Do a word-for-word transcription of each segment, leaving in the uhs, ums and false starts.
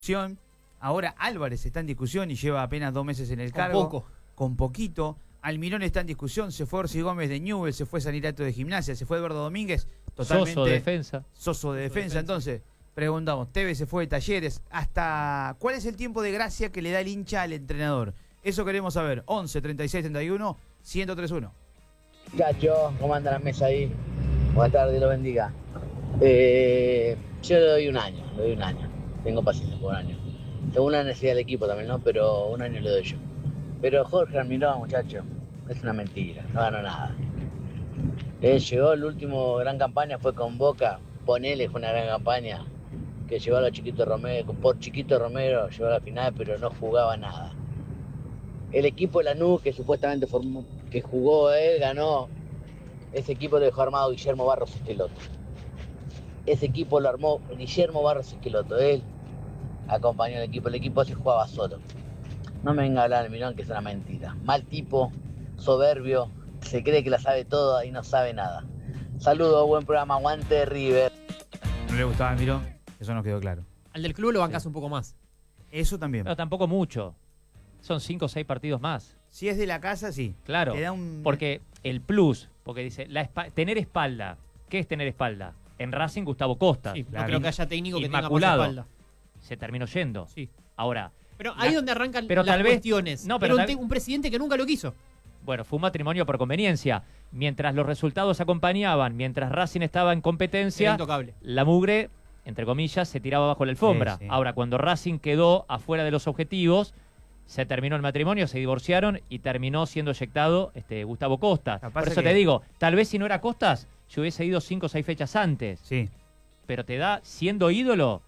discusión. Ahora Álvarez está en discusión y lleva apenas dos meses en el Con cargo. poco. Con poquito. Almirón está en discusión. Se fue Orsi Gómez de Newell's, se fue Sanirato de Gimnasia, se fue Eduardo Domínguez. Totalmente Soso de defensa. Soso de defensa. Entonces, preguntamos, Tevez se fue de Talleres. ¿Hasta cuál es el tiempo de gracia que le da el hincha al entrenador? Eso queremos saber. once, treinta y seis, treinta y uno, ciento tres uno. Muchachos, ¿cómo anda la mesa ahí? Buenas tardes, Dios lo bendiga. Eh, yo le doy un año, le doy un año. Tengo paciencia por un año. Según la necesidad del equipo también, ¿no? Pero un año le doy yo. Pero Jorge Almirón, muchachos, es una mentira, no ganó nada. Él llegó, la última gran campaña fue con Boca. Ponele, fue una gran campaña. Que llevó a los chiquitos Romero, por Chiquito Romero, llegó a la final, pero no jugaba nada. El equipo de Lanús, que supuestamente formó, que jugó él, ganó. Ese equipo lo dejó armado Guillermo Barros Esqueloto. Ese equipo lo armó Guillermo Barros Esqueloto. Él acompañó al equipo. El equipo se jugaba solo. No me venga a hablar, Mirón, que es una mentira. Mal tipo, soberbio, se cree que la sabe toda y no sabe nada. Saludos, buen programa, aguante River. No le gustaba Almirón, eso nos quedó claro. Al del club lo bancás sí. un poco más. Eso también. Pero tampoco mucho. Son cinco o seis partidos más. Si es de la casa, sí. Claro, Te da un... porque el plus, porque dice, la espa tener espalda. ¿Qué es tener espalda? En Racing, Gustavo Costa. Sí, claro. No creo que haya técnico que Inmaculado. tenga más espalda. Se terminó yendo. Sí. Ahora... Pero ahí es donde arrancan pero las tal vez, cuestiones. No, pero Era un, tal, un presidente que nunca lo quiso. Bueno, fue un matrimonio por conveniencia. Mientras los resultados acompañaban, mientras Racing estaba en competencia, la mugre, entre comillas, se tiraba bajo la alfombra. Sí, sí. Ahora, cuando Racing quedó afuera de los objetivos, se terminó el matrimonio, se divorciaron y terminó siendo eyectado este, Gustavo Costa. Por eso que... te digo, tal vez si no era Costas, yo hubiese ido cinco o seis fechas antes. Sí. Pero te da, siendo ídolo,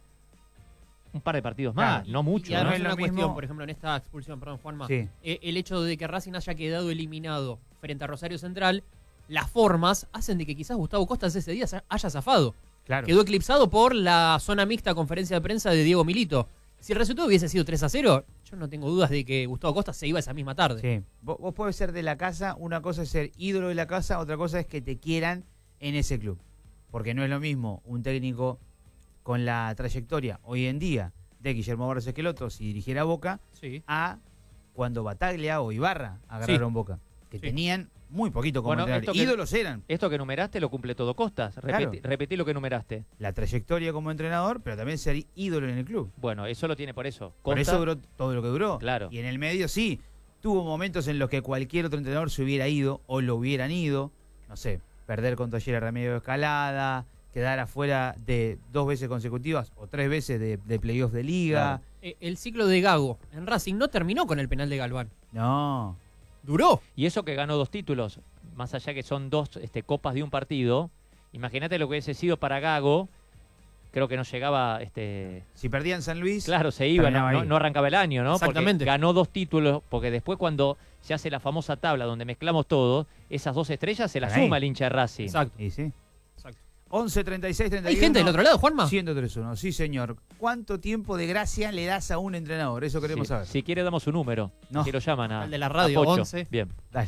un par de partidos más, claro, no mucho. Y además ¿no? es una lo cuestión, mismo... por ejemplo, en esta expulsión, perdón, Juanma, sí. eh, el hecho de que Racing haya quedado eliminado frente a Rosario Central, las formas hacen de que quizás Gustavo Costas ese día haya zafado. Claro. Quedó eclipsado por la zona mixta conferencia de prensa de Diego Milito. Si el resultado hubiese sido tres a cero, yo no tengo dudas de que Gustavo Costas se iba esa misma tarde. Sí. Vos, vos podés ser de la casa, una cosa es ser ídolo de la casa, otra cosa es que te quieran en ese club. Porque no es lo mismo un técnico con la trayectoria hoy en día de Guillermo Barros Esqueloto, si dirigiera Boca, sí. a cuando Bataglia o Ibarra agarraron sí. Boca, que sí. tenían muy poquito como bueno, entrenador. Que, ídolos eran. Esto que numeraste lo cumple todo Costas. Repetí, claro. repetí lo que numeraste. La trayectoria como entrenador, pero también ser ídolo en el club. Bueno, eso lo tiene por eso. Costa, por eso duró todo lo que duró. Claro. Y en el medio sí, tuvo momentos en los que cualquier otro entrenador se hubiera ido o lo hubieran ido. No sé, perder con Talleres Remedio de Escalada, quedar afuera de dos veces consecutivas o tres veces de, de playoff de liga. Claro. El ciclo de Gago en Racing no terminó con el penal de Galván. No. Duró. Y eso que ganó dos títulos, más allá que son dos este, copas de un partido, imagínate lo que hubiese sido para Gago, creo que no llegaba... este Si perdían San Luis... Claro, se iba, no, no, no arrancaba el año, ¿no? Exactamente. Porque ganó dos títulos, porque después cuando se hace la famosa tabla donde mezclamos todo, esas dos estrellas se las suma el hincha de Racing. Exacto. Y sí. Exacto. once, treinta y seis, treinta y uno. ¿Hay gente del otro lado, Juanma? ciento tres uno, sí señor. ¿Cuánto tiempo de gracia le das a un entrenador? Eso queremos sí. saber. Si quiere damos un número. No. Si lo llaman a... El de la radio, once. Bien. Dale.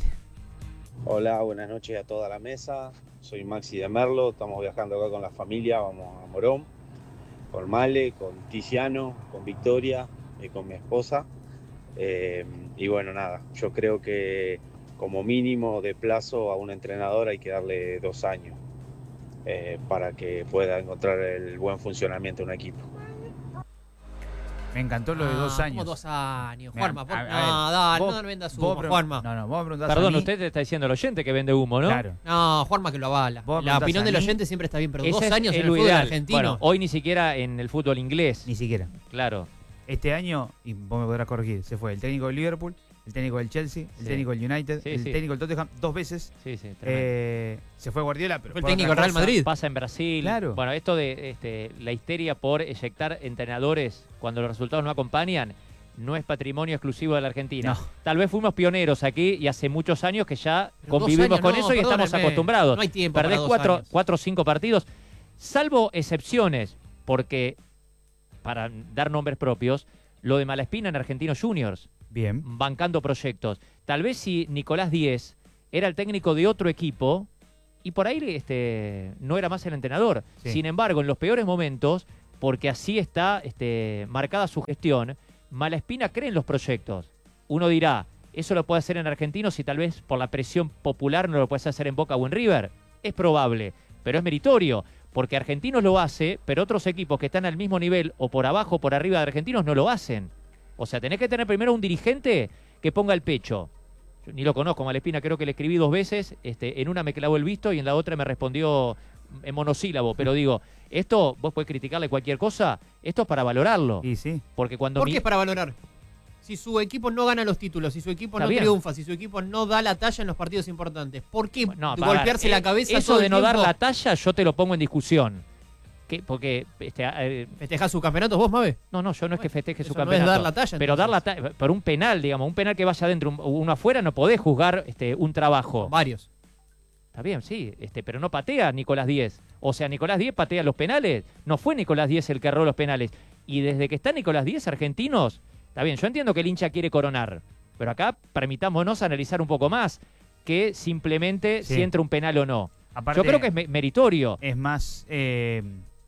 Hola, buenas noches a toda la mesa. Soy Maxi de Merlo. Estamos viajando acá con la familia. Vamos a Morón. Con Male, con Tiziano, con Victoria y con mi esposa. Eh, y bueno, nada. Yo creo que como mínimo de plazo a un entrenador hay que darle dos años. Eh, para que pueda encontrar el buen funcionamiento de un equipo. Me encantó lo de ah, dos años. ¿Cómo dos años? Juanma, por... a, a no, dale, no, no vendas humo, Juanma. No, no, vos me preguntás Perdón, a mí. usted te está diciendo al oyente que vende humo, ¿no? Claro. No, Juanma que lo avala. La opinión del oyente siempre está bien, pero dos años en el fútbol ideal. argentino. Bueno, hoy ni siquiera en el fútbol inglés. Ni siquiera. Claro. Este año, y vos me podrás corregir, se fue el técnico del Liverpool, el técnico del Chelsea, el sí. técnico del United, sí, el sí. técnico del Tottenham, dos veces. Sí, sí, eh, se fue Guardiola, pero fue el técnico del Real Madrid. Pasa en Brasil. Claro. Bueno, esto de este, la histeria por eyectar entrenadores cuando los resultados no acompañan, no es patrimonio exclusivo de la Argentina. No. Tal vez fuimos pioneros aquí y hace muchos años que ya pero convivimos años, con no, eso y estamos acostumbrados. No hay tiempo. Perdés cuatro, cuatro o cinco partidos, salvo excepciones, porque para dar nombres propios, lo de Malaspina en Argentinos Juniors. Bien. Bancando proyectos. Tal vez si Nicolás Díez era el técnico de otro equipo y por ahí este, no era más el entrenador. Sí. Sin embargo, en los peores momentos porque así está este, marcada su gestión. Malaspina cree en los proyectos. Uno dirá, ¿eso lo puede hacer en Argentinos y tal vez por la presión popular no lo puede hacer en Boca o en River? Es probable, pero es meritorio, porque Argentinos lo hace, pero otros equipos que están al mismo nivel o por abajo o por arriba de Argentinos no lo hacen. O sea, tenés que tener primero un dirigente que ponga el pecho. Yo ni lo conozco, Malaspina, creo que le escribí dos veces, este, en una me clavó el visto y en la otra me respondió en monosílabo, pero digo, esto, vos podés criticarle cualquier cosa, esto es para valorarlo. Y sí. Porque cuando ¿Por mi... qué es para valorar? Si su equipo no gana los títulos, si su equipo Está no bien. triunfa, si su equipo no da la talla en los partidos importantes, ¿por qué No, para golpearse ver, la cabeza eso todo de el no dar tiempo? la talla, yo te lo pongo en discusión. ¿Qué? Porque este, eh, ¿Festejás sus campeonatos vos, Mabe? no, no, yo no es que festeje su eso no es campeonato. dar la talla, pero entonces. dar la talla, por un penal, digamos, un penal que vaya adentro, un- uno afuera, no podés juzgar este, un trabajo. Varios. Está bien, sí, este, pero no patea Nicolás Díez. O sea, Nicolás Díez patea los penales. No fue Nicolás Díez el que erró los penales. Y desde que está Nicolás Díez, Argentinos, está bien, yo entiendo que el hincha quiere coronar, pero acá permitámonos analizar un poco más que simplemente Sí. si entra un penal o no. Aparte, Yo creo que es me- meritorio. es más eh,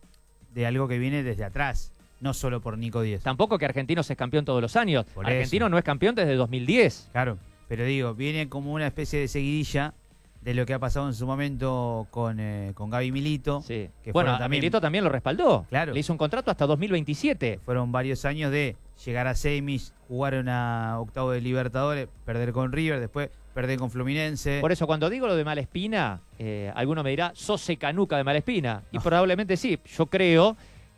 de algo que viene desde atrás, no solo por Nico Díez. Tampoco que Argentinos es campeón todos los años. Por Argentino eso. no es campeón desde dos mil diez. Claro, pero digo, viene como una especie de seguidilla de lo que ha pasado en su momento con, eh, con Gaby Milito. Sí. Que Bueno, fueron a también- Milito también lo respaldó. Claro. Le hizo un contrato hasta dos mil veintisiete. Fueron varios años de llegar a semis, jugar una octavo de Libertadores, perder con River, después perder con Fluminense. Por eso cuando digo lo de Malespina, eh, alguno me dirá, sos secanuca de Malespina. Y No. probablemente sí. Yo creo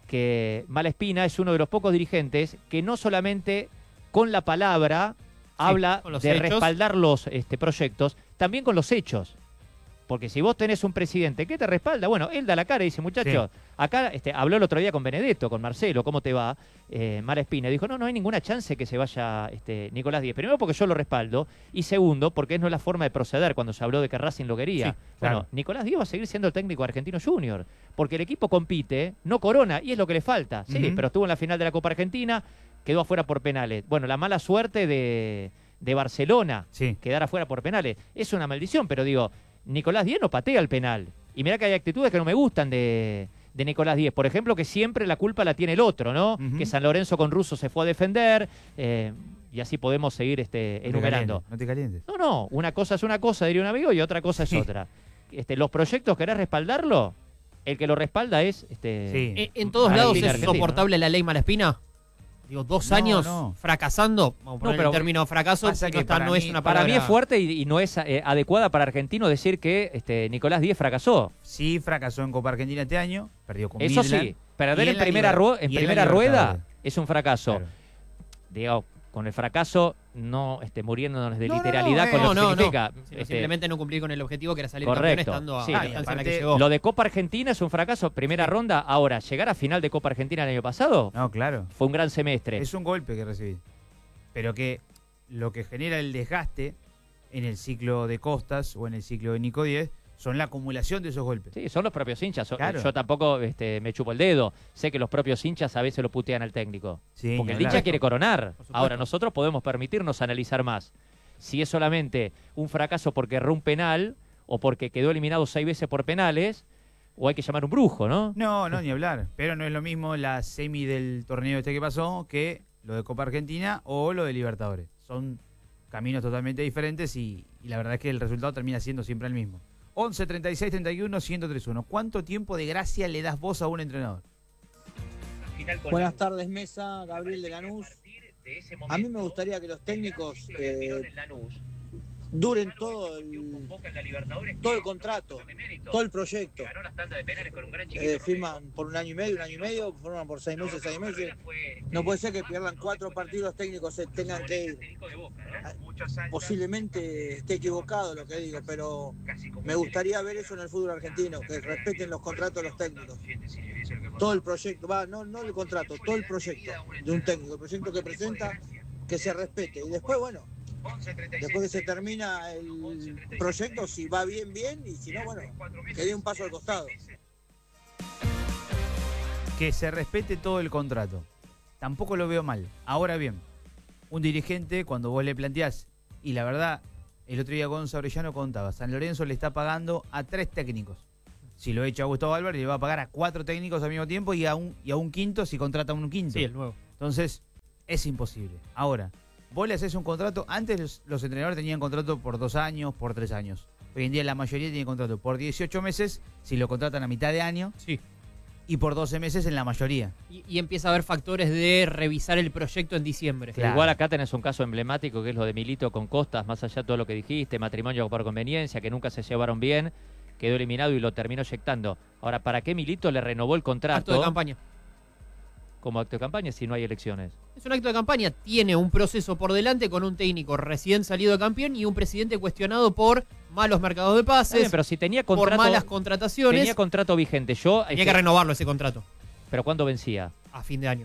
que Malespina es uno de los pocos dirigentes que no solamente con la palabra habla con los de hechos. respaldar los este, proyectos, también con los hechos. Porque si vos tenés un presidente que te respalda, bueno, él da la cara y dice, muchachos, acá este, habló el otro día con Benedetto, con Marcelo, ¿cómo te va? Eh, Malespina. Dijo, no, no hay ninguna chance que se vaya este, Nicolás Díez. Primero porque yo lo respaldo y segundo porque no es la forma de proceder cuando se habló de que Racing lo quería. Sí, Bueno, claro. Nicolás Díez va a seguir siendo el técnico de Argentino Junior porque el equipo compite, no corona y es lo que le falta. Sí, Ujú. pero estuvo en la final de la Copa Argentina, quedó afuera por penales. Bueno, la mala suerte de, de Barcelona, Sí. quedar afuera por penales, es una maldición, pero digo, Nicolás Díez no patea el penal. Y mirá que hay actitudes que no me gustan de, de Nicolás Díez. Por ejemplo, que siempre la culpa la tiene el otro, ¿no? Ujú. Que San Lorenzo con Russo se fue a defender, eh, y así podemos seguir este, No te enumerando. calientes, No te calientes. No, no, una cosa es una cosa, diría un amigo, y otra cosa es Sí. otra. Este, los proyectos, ¿querés respaldarlo? El que lo respalda es... Este, Sí. ¿En, en todos Argentina, lados es Argentina, soportable la ley Malaspina? Digo, dos No, años no. fracasando, vamos a poner pero el término fracaso, pasa no, que está- para no es mí- una Para palabra... mí es fuerte y, y no es eh, adecuada para Argentino decir que este, Nicolás Díez fracasó. Sí, fracasó en Copa Argentina este año, perdió con Eso Midland, sí, perder y en la primera, Liber- ru- en y la primera rueda Libertadores. es un fracaso. Claro. Digo, con el fracaso, no este, muriéndonos de No, no, literalidad no, con eh, lo No, que no, no. significa. Sino este, simplemente no cumplir con el objetivo que era salir campeón correcto. estando a Sí, la y distancia en la que aparte, llegó. lo de Copa Argentina es un fracaso. Primera ronda, ahora, llegar a final de Copa Argentina el año pasado No, claro. fue un gran semestre. Es un golpe que recibí. Pero que lo que genera el desgaste en el ciclo de Costas o en el ciclo de Nico Díez son la acumulación de esos golpes. Sí, son los propios hinchas. So- Claro. Yo tampoco este, me chupo el dedo. Sé que los propios hinchas a veces lo putean al técnico. Sí, Porque el ni hincha hablar. quiere coronar. Por supuesto. Ahora, nosotros podemos permitirnos analizar más. Si es solamente un fracaso porque erró un penal o porque quedó eliminado seis veces por penales, o hay que llamar un brujo, ¿no? No, no, ni hablar. Pero no es lo mismo la semi del torneo este que pasó que lo de Copa Argentina o lo de Libertadores. Son caminos totalmente diferentes y, y la verdad es que el resultado termina siendo siempre el mismo. once, treinta y seis, treinta y uno, ciento treinta y uno. ¿Cuánto tiempo de gracia le das vos a un entrenador? Buenas tardes, Mesa, Gabriel de Lanús. A mí me gustaría que los técnicos eh, duren todo el, todo el contrato, todo el proyecto. Eh, firman por un año y medio, un año y medio, firman por seis meses, seis meses. No puede ser que pierdan cuatro partidos técnicos, se tengan que ir. Posiblemente esté equivocado lo que digo, pero me gustaría ver eso en el fútbol argentino, que respeten los contratos de los técnicos. Todo el proyecto, va, no, no el contrato, todo el proyecto de un técnico, el proyecto que presenta, que se respete. Y después, bueno, después que se termina el proyecto, si va bien, bien, y si no, bueno, que dé un paso al costado. Que se respete todo el contrato. Tampoco lo veo mal. Ahora bien, un dirigente, cuando vos le planteás, y la verdad, el otro día Gonzalo Orellano contaba, San Lorenzo le está pagando a tres técnicos. Si lo echa a Gustavo Álvarez, le va a pagar a cuatro técnicos al mismo tiempo y a un, y a un quinto si contrata a un quinto. Sí, el nuevo. Entonces, es imposible. Ahora, vos le haces un contrato. Antes los, los entrenadores tenían contrato por dos años, por tres años. Hoy en día la mayoría tiene contrato por dieciocho meses, si lo contratan a mitad de año. Sí. Y por doce meses en la mayoría. Y, y empieza a haber factores de revisar el proyecto en diciembre. Claro. Igual acá tenés un caso emblemático que es lo de Milito con Costas, más allá de todo lo que dijiste, matrimonio por conveniencia, que nunca se llevaron bien, quedó eliminado y lo terminó eyectando. Ahora, ¿para qué Milito le renovó el contrato? Acto de campaña. Como acto de campaña si no hay elecciones. Es un acto de campaña, tiene un proceso por delante con un técnico recién salido de campeón y un presidente cuestionado por malos mercados de pases, bien, pero si tenía contrato, por malas contrataciones. Tenía contrato vigente. Yo Tenía este, que renovarlo ese contrato. ¿Pero cuándo vencía? A fin de año.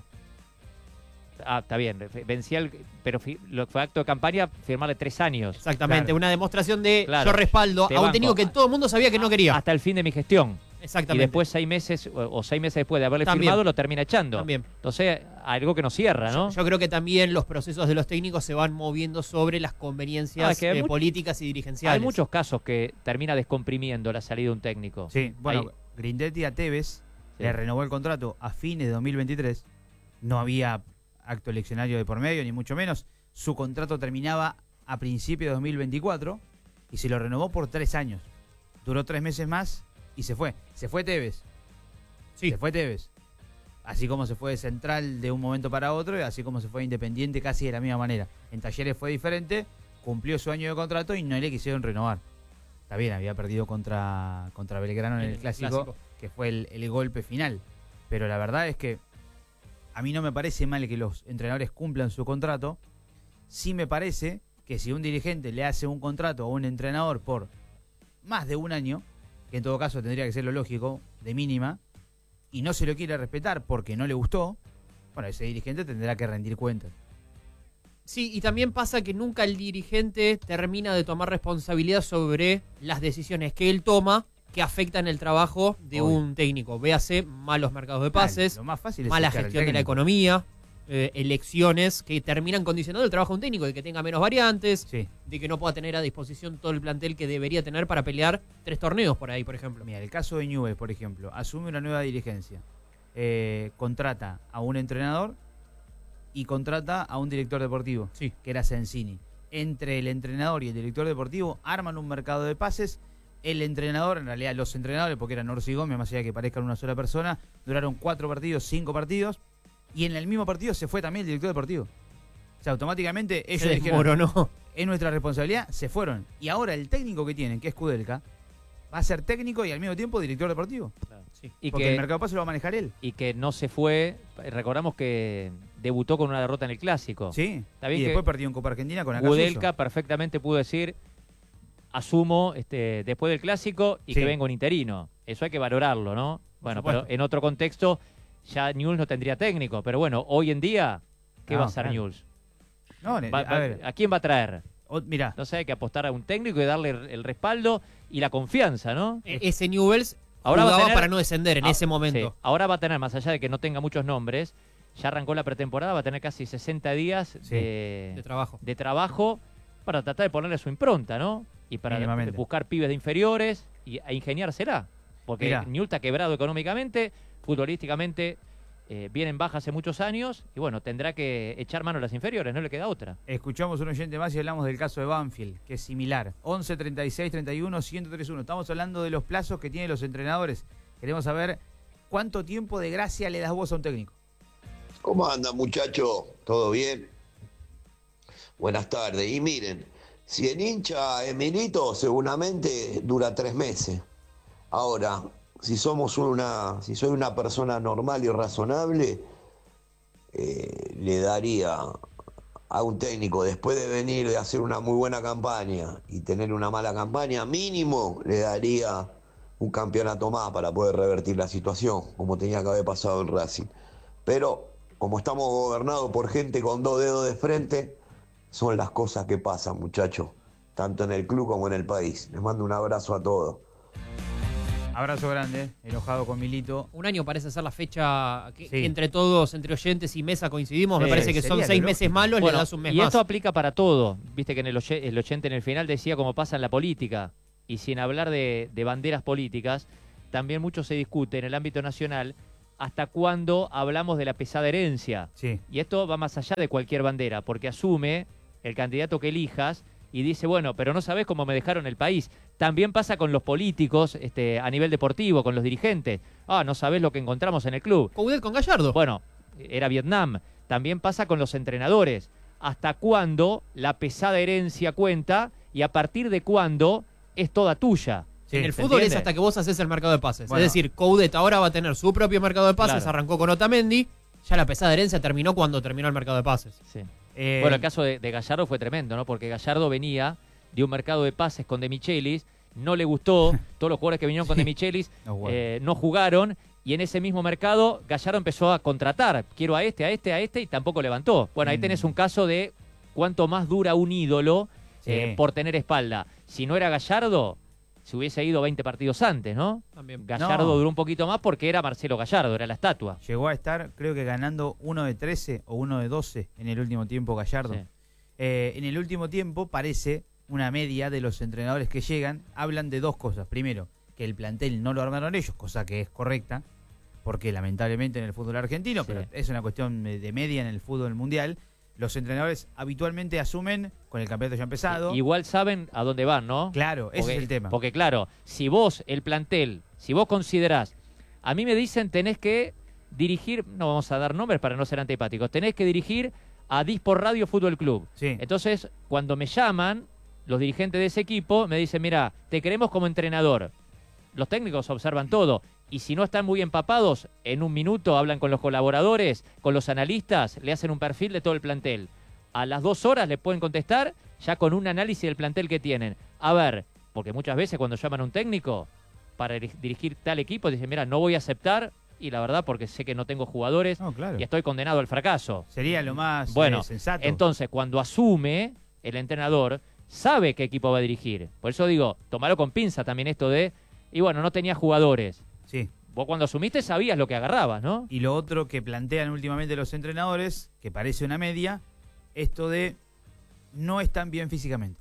Ah, está bien. Vencía el, pero fi, lo que fue acto de campaña, firmarle tres años. Exactamente, claro. Una demostración de claro. yo respaldo Te a un banco. técnico que todo el mundo sabía que no quería. Hasta el fin de mi gestión. Exactamente. Y después seis meses, o, o seis meses después de haberle También. firmado, lo termina echando. También. Entonces, algo que no cierra, ¿no? Yo, yo creo que también los procesos de los técnicos se van moviendo sobre las conveniencias Ah, es que hay eh, much- políticas y dirigenciales. Hay muchos casos que termina descomprimiendo la salida de un técnico. Sí, bueno, Hay- Grindetti a Tevez Sí. le renovó el contrato a fines de dos mil veintitrés. No había acto eleccionario de por medio, ni mucho menos. Su contrato terminaba a principios de dos mil veinticuatro y se lo renovó por tres años. Duró tres meses más y se fue. Se fue Tevez. Sí. Se fue Tevez. Así como se fue de Central de un momento para otro y así como se fue de Independiente casi de la misma manera. En Talleres fue diferente, cumplió su año de contrato y no le quisieron renovar. Está bien, había perdido contra, contra Belgrano en el, En el clásico, clásico. que fue el, el golpe final. Pero la verdad es que a mí no me parece mal que los entrenadores cumplan su contrato. Sí me parece que si un dirigente le hace un contrato a un entrenador por más de un año, que en todo caso tendría que ser lo lógico, de mínima, y no se lo quiere respetar porque no le gustó, bueno, ese dirigente tendrá que rendir cuentas. Sí, y también pasa que nunca el dirigente termina de tomar responsabilidad sobre las decisiones que él toma que afectan el trabajo de Obvio. un técnico. Véase malos mercados de pases, Lo más fácil es mala echar al gestión de la técnico. economía, eh, elecciones que terminan condicionando el trabajo de un técnico, de que tenga menos variantes, Sí. de que no pueda tener a disposición todo el plantel que debería tener para pelear tres torneos por ahí, por ejemplo. Mira, el caso de Newell's, por ejemplo, asume una nueva dirigencia, eh, contrata a un entrenador y contrata a un director deportivo, Sí. que era Sensini. Entre el entrenador y el director deportivo arman un mercado de pases. El entrenador, en realidad los entrenadores, porque eran Orsi y Gómez, más allá de que parezcan una sola persona, duraron cuatro partidos, cinco partidos, y en el mismo partido se fue también el director deportivo. O sea, automáticamente ellos Se dijeron, desmoronó. es nuestra responsabilidad, se fueron. Y ahora el técnico que tienen, que es Kudelka, va a ser técnico y al mismo tiempo director deportivo. Sí. Y Porque que, el mercado de pases lo va a manejar él. y que no se fue. Recordamos que debutó con una derrota en el Clásico. Sí, Está bien y que después perdió en Copa Argentina con Acasuso. Kudelka perfectamente pudo decir, asumo este, después del Clásico y Sí. que venga un interino. Eso hay que valorarlo, ¿no? Bueno, pero supuesto. en otro contexto ya Newell's no tendría técnico. Pero bueno, hoy en día, ¿qué No, va a hacer claro. Newell's? No, ne- Va- a va- ver, ¿A quién va a traer? o- mirá, No sé, hay que apostar a un técnico y darle el, el respaldo y la confianza, ¿no? E- Ese Newell's Ahora va a jugaba tener- para no descender en Ah, ese momento. sí. Ahora va a tener, más allá de que no tenga muchos nombres, ya arrancó la pretemporada, va a tener casi sesenta días Sí. de, De trabajo. de trabajo para tratar de ponerle su impronta, ¿no? Y para Mínimamente. buscar pibes de inferiores y a ingeniársela. Porque Mirá. Newell's está quebrado económicamente, futbolísticamente eh, viene en baja hace muchos años y bueno, tendrá que echar mano a las inferiores, no le queda otra. escuchamos un oyente más y hablamos del caso de Banfield, que es similar. once, treinta y seis, treinta y uno, ciento treinta y uno. Estamos hablando de los plazos que tienen los entrenadores. Queremos saber cuánto tiempo de gracia le das vos a un técnico. ¿Cómo anda, muchacho? ¿Todo bien? Buenas tardes. Y miren, si el hincha es Milito, seguramente dura tres meses. Ahora, si somos una, si soy una persona normal y razonable, eh, le daría a un técnico, después de venir de hacer una muy buena campaña y tener una mala campaña, mínimo le daría un campeonato más para poder revertir la situación, como tenía que haber pasado en Racing. Pero como estamos gobernados por gente con dos dedos de frente, son las cosas que pasan, muchachos, tanto en el club como en el país. Les mando un abrazo a todos. Abrazo grande, enojado con Milito. Un año parece ser la fecha que, Sí. que entre todos, entre oyentes y mesa coincidimos. Me Sí, parece que son sería seis lo meses lógico. malos, Bueno, le das un mes y más. esto aplica para todo. Viste que en el, oye- el ochenta en el final decía cómo pasa en la política. Y sin hablar de, de banderas políticas, también mucho se discute en el ámbito nacional hasta cuándo hablamos de la pesada herencia. Sí. Y esto va más allá de cualquier bandera, porque asume el candidato que elijas y dice, bueno, pero no sabés cómo me dejaron el país. También pasa con los políticos este, a nivel deportivo, con los dirigentes. Ah, no sabés lo que encontramos en el club. Coudet con Gallardo. Bueno, era Vietnam. También pasa con los entrenadores. ¿Hasta cuándo la pesada herencia cuenta y a partir de cuándo es toda tuya? Sí, en el fútbol entiende? es hasta que vos haces el mercado de pases. Bueno. Es decir, Coudet ahora va a tener su propio mercado de pases, Claro. arrancó con Otamendi, ya la pesada herencia terminó cuando terminó el mercado de pases. Sí. Eh, Bueno, el caso de, de Gallardo fue tremendo, ¿no? Porque Gallardo venía de un mercado de pases con De Michelis, no le gustó, todos los jugadores que vinieron con De Michelis No jugaron. eh, no jugaron, y en ese mismo mercado Gallardo empezó a contratar, quiero a este, a este, a este, y tampoco levantó. Bueno, ahí Mm. tenés un caso de cuánto más dura un ídolo Sí. eh, por tener espalda. Si no era Gallardo, se hubiese ido veinte partidos antes, ¿no? También. Gallardo No. duró un poquito más porque era Marcelo Gallardo, era la estatua. Llegó a estar, creo que ganando uno de trece o uno de doce en el último tiempo Gallardo. Sí. Eh, en el último tiempo parece una media de los entrenadores que llegan, hablan de dos cosas. Primero, que el plantel no lo armaron ellos, cosa que es correcta, porque lamentablemente en el fútbol argentino, Sí. pero es una cuestión de de media en el fútbol mundial, los entrenadores habitualmente asumen, con el campeonato ya empezado, Igual saben a dónde van, ¿no? claro, ese Porque- es el tema. Porque claro, si vos, el plantel, si vos considerás, a mí me dicen tenés que dirigir, no vamos a dar nombres para no ser antipáticos, tenés que dirigir a Dispor Radio Fútbol Club. Sí. Entonces, cuando me llaman, los dirigentes de ese equipo me dicen, mira, te queremos como entrenador. Los técnicos observan todo. Y si no están muy empapados, en un minuto hablan con los colaboradores, con los analistas, le hacen un perfil de todo el plantel. A las dos horas le pueden contestar ya con un análisis del plantel que tienen. A ver, porque muchas veces cuando llaman a un técnico para eri- dirigir tal equipo, dicen, mira, no voy a aceptar, y la verdad porque sé que no tengo jugadores No, claro. y estoy condenado al fracaso. Sería lo más Bueno, eh, sensato. Entonces, cuando asume, el entrenador sabe qué equipo va a dirigir. Por eso digo, tomalo con pinza también esto de, y bueno, no tenía jugadores. Sí. Vos cuando asumiste sabías lo que agarrabas, ¿no? Y lo otro que plantean últimamente los entrenadores, que parece una media, esto de no están bien físicamente.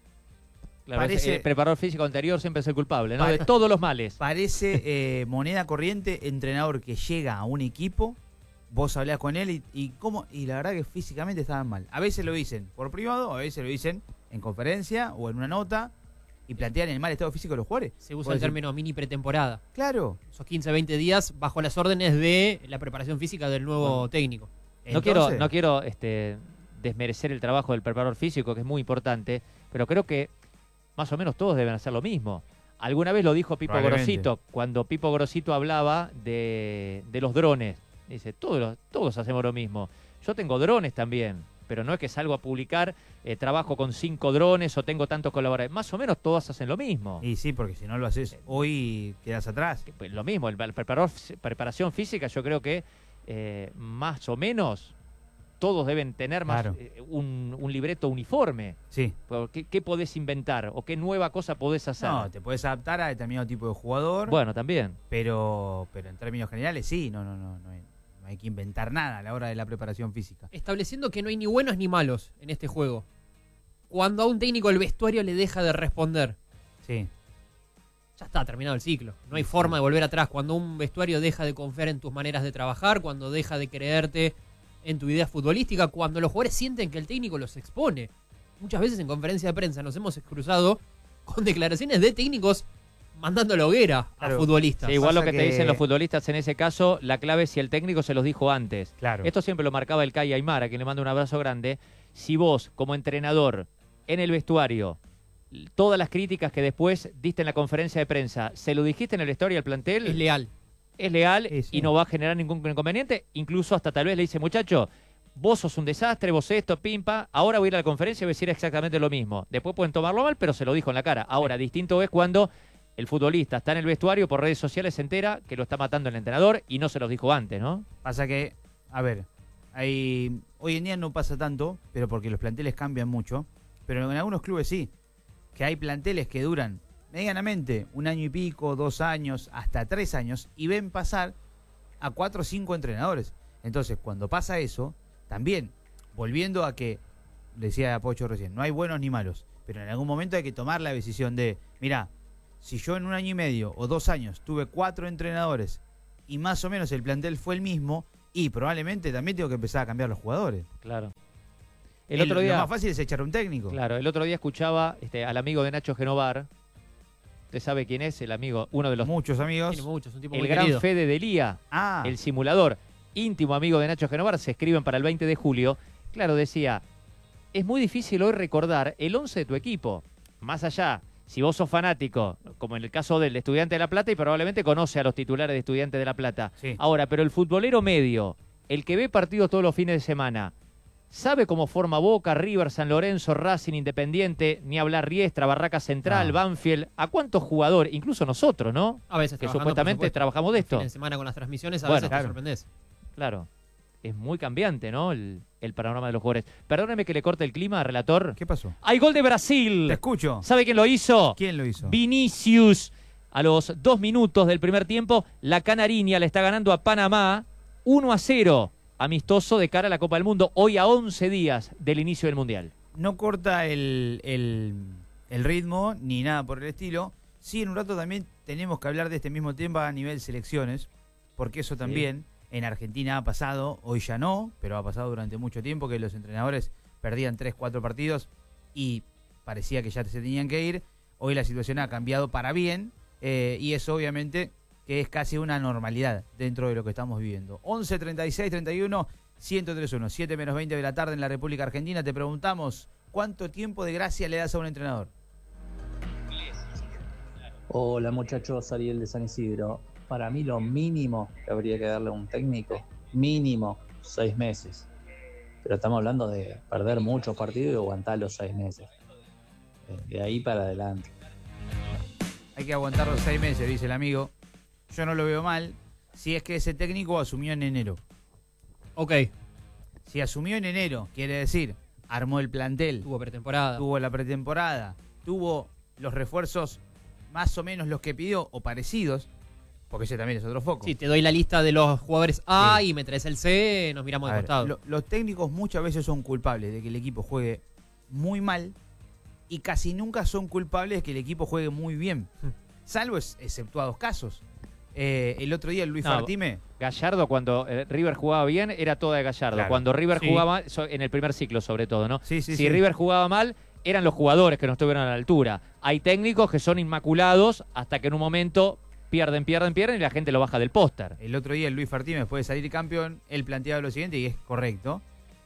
Claro, Parece- el preparador físico anterior siempre es el culpable, ¿no? Pare- De todos los males. Parece eh, moneda corriente, entrenador que llega a un equipo, vos hablás con él y, y cómo y la verdad que físicamente estaban mal. A veces lo dicen por privado, a veces lo dicen en conferencia o en una nota y plantean el mal estado físico de los jugadores. Se usa Vos el decís, término mini pretemporada. Claro. Esos quince, veinte días bajo las órdenes de la preparación física del nuevo Bueno. técnico. No quiero, Entonces, no quiero este, desmerecer el trabajo del preparador físico, que es muy importante, pero creo que más o menos todos deben hacer lo mismo. Alguna vez lo dijo Pipo Probablemente. Grosito, cuando Pipo Grosito hablaba de, de los drones. Dice, todos, los- todos hacemos lo mismo. Yo tengo drones también, pero no es que salgo a publicar, eh, trabajo con cinco drones o tengo tantos colaboradores. Más o menos todos hacen lo mismo. Y sí, porque si no lo haces hoy quedas atrás. Pues lo mismo, el, el preparador, preparación física, yo creo que eh, más o menos todos deben tener más Claro. eh, un, un libreto uniforme. Sí. ¿Qué, ¿Qué podés inventar o qué nueva cosa podés hacer? No, te puedes adaptar a determinado tipo de jugador, Bueno, también. pero pero en términos generales sí, no no no no hay, no hay que inventar nada a la hora de la preparación física. Estableciendo que no hay ni buenos ni malos en este juego. Cuando a un técnico el vestuario le deja de responder, Sí. ya está, terminado el ciclo. No hay forma de volver atrás. Cuando un vestuario deja de confiar en tus maneras de trabajar, cuando deja de creerte en tu idea futbolística, cuando los jugadores sienten que el técnico los expone. Muchas veces en conferencia de prensa nos hemos cruzado con declaraciones de técnicos mandando la hoguera Claro. a futbolistas. Sí, igual lo pasa que, te que- dicen los futbolistas en ese caso, la clave es si el técnico se los dijo antes. Claro. Esto siempre lo marcaba el Kai Aymar, a quien le mando un abrazo grande. Si vos, como entrenador, en el vestuario, todas las críticas que después diste en la conferencia de prensa, ¿se lo dijiste en el vestuario al plantel? Es leal. es leal Sí, sí. y no va a generar ningún inconveniente. Incluso hasta tal vez le dice, muchacho, vos sos un desastre, vos esto, pimpa, ahora voy a ir a la conferencia y voy a decir exactamente lo mismo. Después pueden tomarlo mal, pero se lo dijo en la cara. Ahora, distinto es cuando el futbolista está en el vestuario, por redes sociales se entera que lo está matando el entrenador y no se los dijo antes, ¿no? Pasa que, a ver, hay, hoy en día no pasa tanto, pero porque los planteles cambian mucho, pero en algunos clubes sí, que hay planteles que duran medianamente un año y pico, dos años, hasta tres años, y ven pasar a cuatro o cinco entrenadores. Entonces, cuando pasa eso, también, volviendo a que, decía Pocho recién, no hay buenos ni malos, pero en algún momento hay que tomar la decisión de, mira, si yo en un año y medio o dos años tuve cuatro entrenadores y más o menos el plantel fue el mismo, y probablemente también tengo que empezar a cambiar los jugadores. Claro. El, el otro día, lo más fácil es echar un técnico. Claro, el otro día escuchaba este, al amigo de Nacho Genovar. ¿Usted sabe quién es? El amigo, uno de los... Muchos amigos. Tiene muchos, un tipo el muy gran querido. Fede Delía, ah. el simulador, íntimo amigo de Nacho Genovar, se escriben para el veinte de julio. Claro, decía, es muy difícil hoy recordar el once de tu equipo. Más allá, si vos sos fanático, como en el caso del Estudiante de La Plata, y probablemente conoce a los titulares de Estudiantes de La Plata. Sí. Ahora, pero el futbolero medio, el que ve partidos todos los fines de semana, ¿sabe cómo forma Boca, River, San Lorenzo, Racing, Independiente, ni hablar Riestra, Barraca Central, no. Banfield? ¿A cuántos jugadores? Incluso nosotros, ¿no? A veces que supuestamente trabajamos de esto. En semana con las transmisiones, a bueno, veces claro. te sorprendés. Claro. Es muy cambiante, ¿no? El, el panorama de los jugadores. Perdóneme que le corte el clima, relator. ¿Qué pasó? ¡Hay gol de Brasil! Te escucho. ¿Sabe quién lo hizo? ¿Quién lo hizo? Vinicius. A los dos minutos del primer tiempo, la Canariña le está ganando a Panamá uno a cero. Amistoso de cara a la Copa del Mundo, hoy a once días del inicio del Mundial. No corta el, el, el ritmo ni nada por el estilo. Sí, en un rato también tenemos que hablar de este mismo tema a nivel selecciones, porque eso también sí. En Argentina ha pasado, hoy ya no, pero ha pasado durante mucho tiempo que los entrenadores perdían tres, cuatro partidos y parecía que ya se tenían que ir. Hoy la situación ha cambiado para bien eh, y eso obviamente... que es casi una normalidad dentro de lo que estamos viviendo. once, treinta y seis, treinta y uno, ciento tres uno, siete menos veinte de la tarde en la República Argentina. Te preguntamos, ¿cuánto tiempo de gracia le das a un entrenador? Hola muchachos, Ariel de San Isidro. Para mí lo mínimo que habría que darle a un técnico, mínimo seis meses. Pero estamos hablando de perder muchos partidos y aguantar los seis meses. De ahí para adelante. Hay que aguantar los seis meses, dice el amigo. Yo no lo veo mal, si es que ese técnico asumió en enero. Ok. Si asumió en enero, quiere decir, armó el plantel. Tuvo pretemporada. Tuvo la pretemporada. Tuvo los refuerzos más o menos los que pidió o parecidos, porque ese también es otro foco. Sí, te doy la lista de los jugadores A sí. y me traes el C, nos miramos de costado. Lo, los técnicos muchas veces son culpables de que el equipo juegue muy mal y casi nunca son culpables de que el equipo juegue muy bien. Salvo es, exceptuados casos. Eh, el otro día el Luis no, Fartime. Gallardo, cuando eh, River jugaba bien, era toda de Gallardo. Claro. Cuando River sí. jugaba, so, en el primer ciclo sobre todo, ¿no? Sí, sí, si sí. River jugaba mal, eran los jugadores que no estuvieron a la altura. Hay técnicos que son inmaculados hasta que en un momento pierden, pierden, pierden y la gente lo baja del póster. El otro día el Luis Fartime, después de salir campeón, él planteaba lo siguiente y es correcto.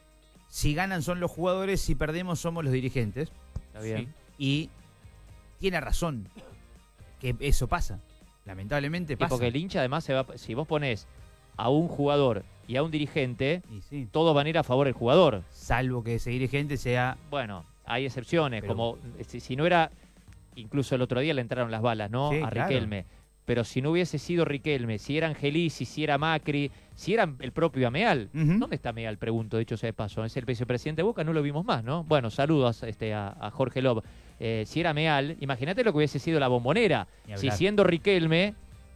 Si ganan son los jugadores, si perdemos somos los dirigentes. Está bien. Sí. Y tiene razón que eso pasa. Lamentablemente pasa. Y porque el hincha además, se va, si vos ponés a un jugador y a un dirigente, y sí. todos van a ir a favor del jugador. Salvo que ese dirigente sea... Bueno, hay excepciones, Pero... como si, si no era... Incluso el otro día le entraron las balas, ¿no? Sí, a Riquelme. Claro. Pero si no hubiese sido Riquelme, si era Angelici, si era Macri, si era el propio Ameal. Uh-huh. ¿Dónde está Ameal? Pregunto, dicho sea de paso. Es el vicepresidente de Boca, no lo vimos más, ¿no? Bueno, saludos este, a, a Jorge Lob. Eh, si era Ameal, imagínate lo que hubiese sido la Bombonera. Si siendo Riquelme,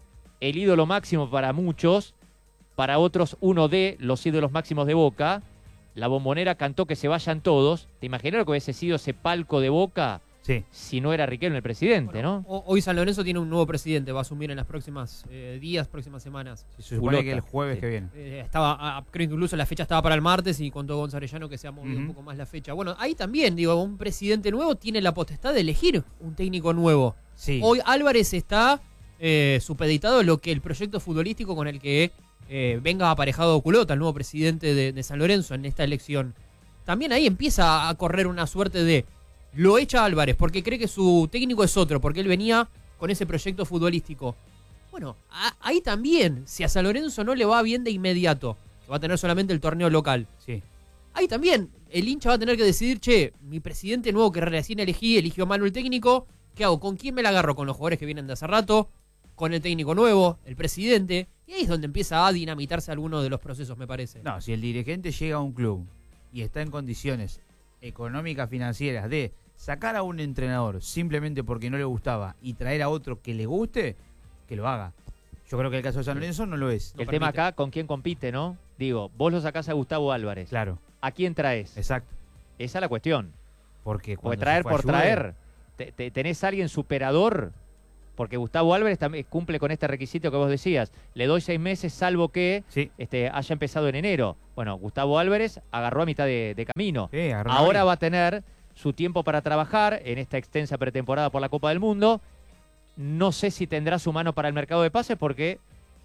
el ídolo máximo para muchos, para otros uno de los ídolos máximos de Boca, la Bombonera cantó que se vayan todos. ¿Te imaginas lo que hubiese sido ese palco de Boca? Sí. Si no era Riquelme el presidente, bueno, ¿no? Hoy San Lorenzo tiene un nuevo presidente, va a asumir en las próximas eh, días, próximas semanas. Sí, se supone que el jueves sí. que viene. Eh, estaba, ah, creo que incluso la fecha estaba para el martes y contó Gonzalellano que se ha movido uh-huh. un poco más la fecha. Bueno, ahí también, digo, un presidente nuevo tiene la potestad de elegir un técnico nuevo. Sí. Hoy Álvarez está eh, supeditado a lo que el proyecto futbolístico con el que eh, venga aparejado Culota, el nuevo presidente de, de San Lorenzo en esta elección. También ahí empieza a correr una suerte de... Lo echa Álvarez porque cree que su técnico es otro, porque él venía con ese proyecto futbolístico. Bueno, a, ahí también, si a San Lorenzo no le va bien de inmediato, que va a tener solamente el torneo local, sí. ahí también el hincha va a tener que decidir, che, mi presidente nuevo que recién elegí, eligió mal el técnico, ¿qué hago? ¿Con quién me la agarro? ¿Con los jugadores que vienen de hace rato? ¿Con el técnico nuevo? ¿El presidente? Y ahí es donde empieza a dinamitarse alguno de los procesos, me parece. No, si el dirigente llega a un club y está en condiciones económicas, financieras de sacar a un entrenador simplemente porque no le gustaba y traer a otro que le guste, que lo haga. Yo creo que el caso de San Lorenzo no lo es. El tema acá, ¿con quién compite, no? Digo, vos lo sacás a Gustavo Álvarez. Claro. ¿A quién traes? Exacto. Esa es la cuestión. Porque, Porque traer por traer, te, te, tenés a alguien superador porque Gustavo Álvarez también cumple con este requisito que vos decías. Le doy seis meses salvo que sí. este, haya empezado en enero. Bueno, Gustavo Álvarez agarró a mitad de, de camino. Sí, ahora ahí. va a tener su tiempo para trabajar en esta extensa pretemporada por la Copa del Mundo. No sé si tendrá su mano para el mercado de pases porque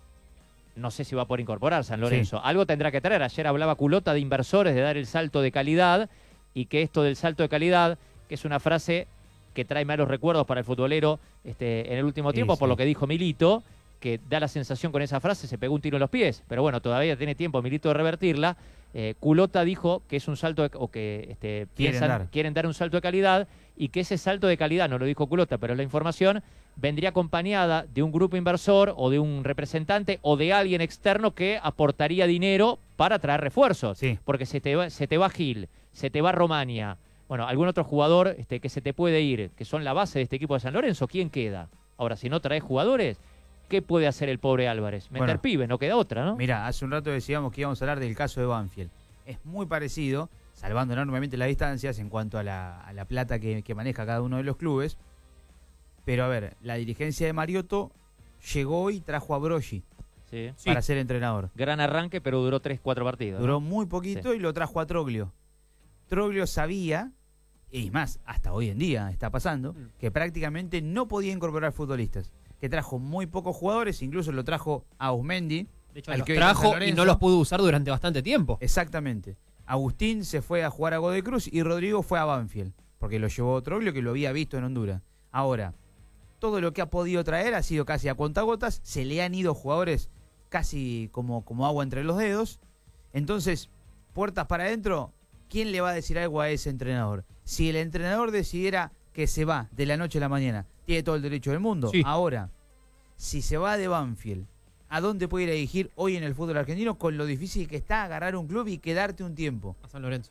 no sé si va a poder incorporar San Lorenzo. Sí. Algo tendrá que traer. Ayer hablaba Culota de inversores, de dar el salto de calidad, y que esto del salto de calidad, que es una frase que trae malos recuerdos para el futbolero este, en el último tiempo, sí, por sí. lo que dijo Milito, que da la sensación con esa frase, se pegó un tiro en los pies, pero bueno, todavía tiene tiempo Milito de revertirla. Eh, Culota dijo que es un salto, de, o que este, quieren, piensan, dar. quieren dar un salto de calidad, y que ese salto de calidad, no lo dijo Culota, pero es la información, vendría acompañada de un grupo inversor o de un representante o de alguien externo que aportaría dinero para traer refuerzos. Sí. Porque se te va, se te va Gil, se te va Romania, bueno, algún otro jugador este, que se te puede ir, que son la base de este equipo de San Lorenzo, ¿quién queda? Ahora, si no traes jugadores, ¿qué puede hacer el pobre Álvarez? Meter bueno, pibes, no queda otra, ¿no? Mira, hace un rato decíamos que íbamos a hablar del caso de Banfield. Es muy parecido, salvando enormemente las distancias en cuanto a la, a la plata que, que maneja cada uno de los clubes. Pero a ver, la dirigencia de Mariotto llegó y trajo a Broggi sí. para sí. ser entrenador. Gran arranque, pero duró tres, cuatro partidos. Duró ¿no? muy poquito sí. y lo trajo a Troglio. Troglio sabía, y más, hasta hoy en día está pasando, mm. que prácticamente no podía incorporar futbolistas. Que trajo muy pocos jugadores, incluso lo trajo a Ausmendi. De hecho, los trajo y no los pudo usar durante bastante tiempo. Exactamente. Agustín se fue a jugar a Godoy Cruz y Rodrigo fue a Banfield, porque lo llevó Troglio, que lo había visto en Honduras. Ahora, todo lo que ha podido traer ha sido casi a cuentagotas, se le han ido jugadores casi como, como agua entre los dedos. Entonces, puertas para adentro, ¿quién le va a decir algo a ese entrenador? Si el entrenador decidiera que se va de la noche a la mañana, tiene todo el derecho del mundo. Sí. Ahora, si se va de Banfield, ¿a dónde puede ir a dirigir hoy en el fútbol argentino con lo difícil que está agarrar un club y quedarte un tiempo? A San Lorenzo.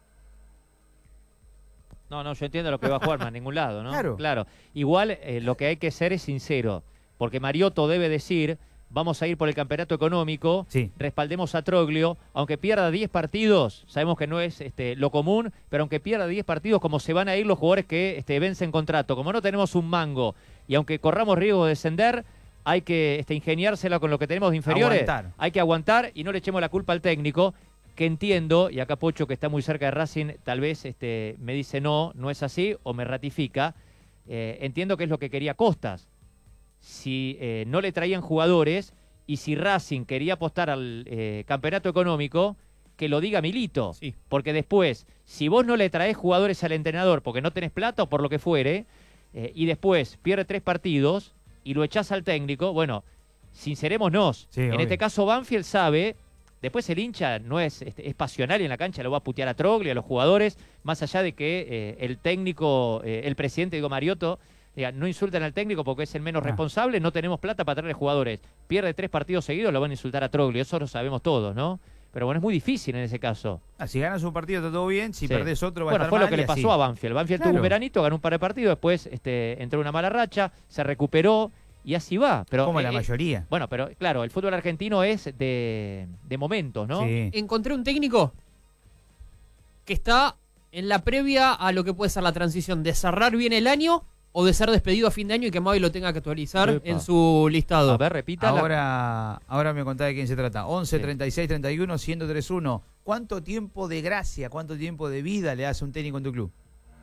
No, no, yo entiendo lo que va a jugar, más a ningún lado, ¿no? Claro. Claro. Igual eh, lo que hay que ser es sincero, porque Mariotto debe decir, vamos a ir por el campeonato económico, sí. respaldemos a Troglio, aunque pierda diez partidos, sabemos que no es este, lo común, pero aunque pierda diez partidos, como se van a ir los jugadores que este, vencen contrato, como no tenemos un mango, y aunque corramos riesgo de descender, hay que este, ingeniársela con lo que tenemos de inferiores, aguantar. Hay que aguantar y no le echemos la culpa al técnico, que entiendo, y acá Pocho, que está muy cerca de Racing, tal vez este, me dice no, no es así, o me ratifica, eh, entiendo que es lo que quería Costas. Si eh, no le traían jugadores, y si Racing quería apostar al eh, campeonato económico, que lo diga Milito. Sí. Porque después, si vos no le traés jugadores al entrenador porque no tenés plata o por lo que fuere, eh, y después pierde tres partidos y lo echás al técnico, bueno, sincerémonos. Sí, en obvio. este caso Banfield sabe, después el hincha no es, este, es pasional y en la cancha lo va a putear a Troglio, a los jugadores, más allá de que eh, el técnico, eh, el presidente, digo Mariotto, diga, no insultan al técnico porque es el menos ah. responsable, no tenemos plata para traerle jugadores. Pierde tres partidos seguidos, lo van a insultar a Troglio, eso lo sabemos todos, ¿no? Pero bueno, es muy difícil en ese caso. Ah, si ganas un partido está todo bien, si sí. perdés otro va bueno, a estar fue mal lo que le pasó así. a Banfield. Banfield Claro. tuvo un veranito, ganó un par de partidos, después este, entró en una mala racha, se recuperó y así va. Pero, Como eh, la mayoría. Bueno, pero claro, el fútbol argentino es de, de momentos, ¿no? Sí. Encontré un técnico que está en la previa a lo que puede ser la transición de cerrar bien el año o de ser despedido a fin de año y que Mavi lo tenga que actualizar Epa. en su listado. A ver, repita. Ahora, ahora me contá de quién se trata. once, Sí. treinta y seis, treinta y uno, ciento tres uno. ¿Cuánto tiempo de gracia, cuánto tiempo de vida le hace un técnico en tu club?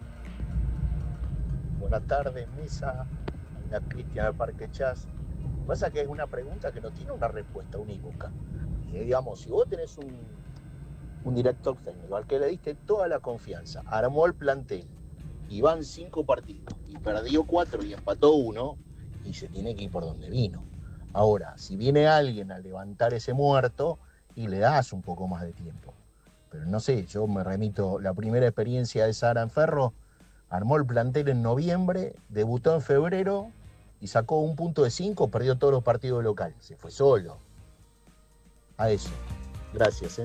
Buenas tardes, mesa. La Cristian del Parque Chas. Pasa que es una pregunta que no tiene una respuesta unívoca. Y, digamos, si vos tenés un, un director técnico al que le diste toda la confianza, armó el plantel, y van cinco partidos, y perdió cuatro y empató uno, y se tiene que ir por donde vino. Ahora, si viene alguien a levantar ese muerto, y le das un poco más de tiempo. Pero no sé, yo me remito, la primera experiencia de Sara en Ferro, armó el plantel en noviembre, debutó en febrero, y sacó un punto de cinco, perdió todos los partidos locales, se fue solo. A eso. Gracias, eh.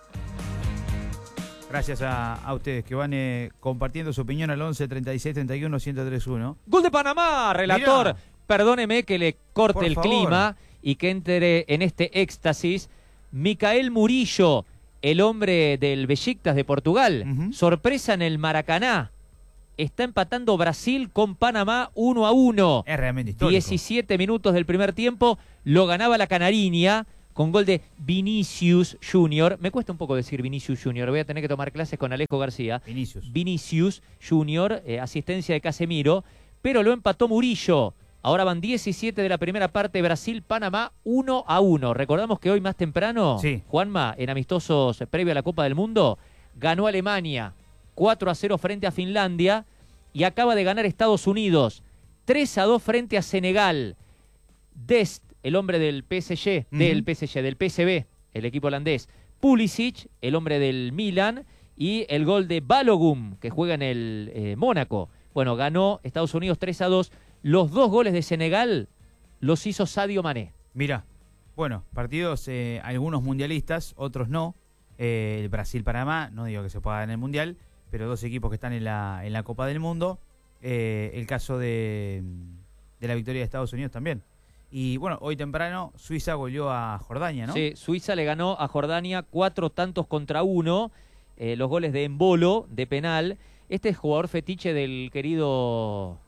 Gracias a, a ustedes que van eh, compartiendo su opinión al once, treinta y seis, treinta y uno, ciento tres uno. Gol de Panamá, relator. Mirá. Perdóneme que le corte Por el favor. clima y que entre en este éxtasis. Micael Murillo, el hombre del Besiktas de Portugal. Uh-huh. Sorpresa en el Maracaná. está empatando Brasil con Panamá uno a uno. Es realmente histórico. diecisiete minutos del primer tiempo, lo ganaba la Canariña con gol de Vinicius Junior. Me cuesta un poco decir Vinicius Junior, voy a tener que tomar clases con Alejo García. Vinicius. Vinicius Junior, eh, asistencia de Casemiro, pero lo empató Murillo. Ahora van diecisiete de la primera parte, Brasil-Panamá uno a uno. Recordamos que hoy más temprano, sí. Juanma, en amistosos previo a la Copa del Mundo, ganó Alemania cuatro a cero frente a Finlandia y acaba de ganar Estados Unidos tres a dos frente a Senegal. Dest, el hombre del P S G, uh-huh. del P S G, del P S V, el equipo holandés. Pulisic, el hombre del Milan, y el gol de Balogun, que juega en el eh, Mónaco. Bueno, ganó Estados Unidos tres a dos. Los dos goles de Senegal los hizo Sadio Mané. Mira, bueno, partidos, eh, algunos mundialistas, otros no. Eh, el Brasil-Panamá, no digo que se pueda ganar el Mundial, pero dos equipos que están en la, en la Copa del Mundo. Eh, el caso de, de la victoria de Estados Unidos también. Y bueno, hoy temprano Suiza goleó a Jordania, ¿no? Sí, Suiza le ganó a Jordania cuatro tantos contra uno. Eh, los goles de Embolo, de penal. Este es jugador fetiche del querido...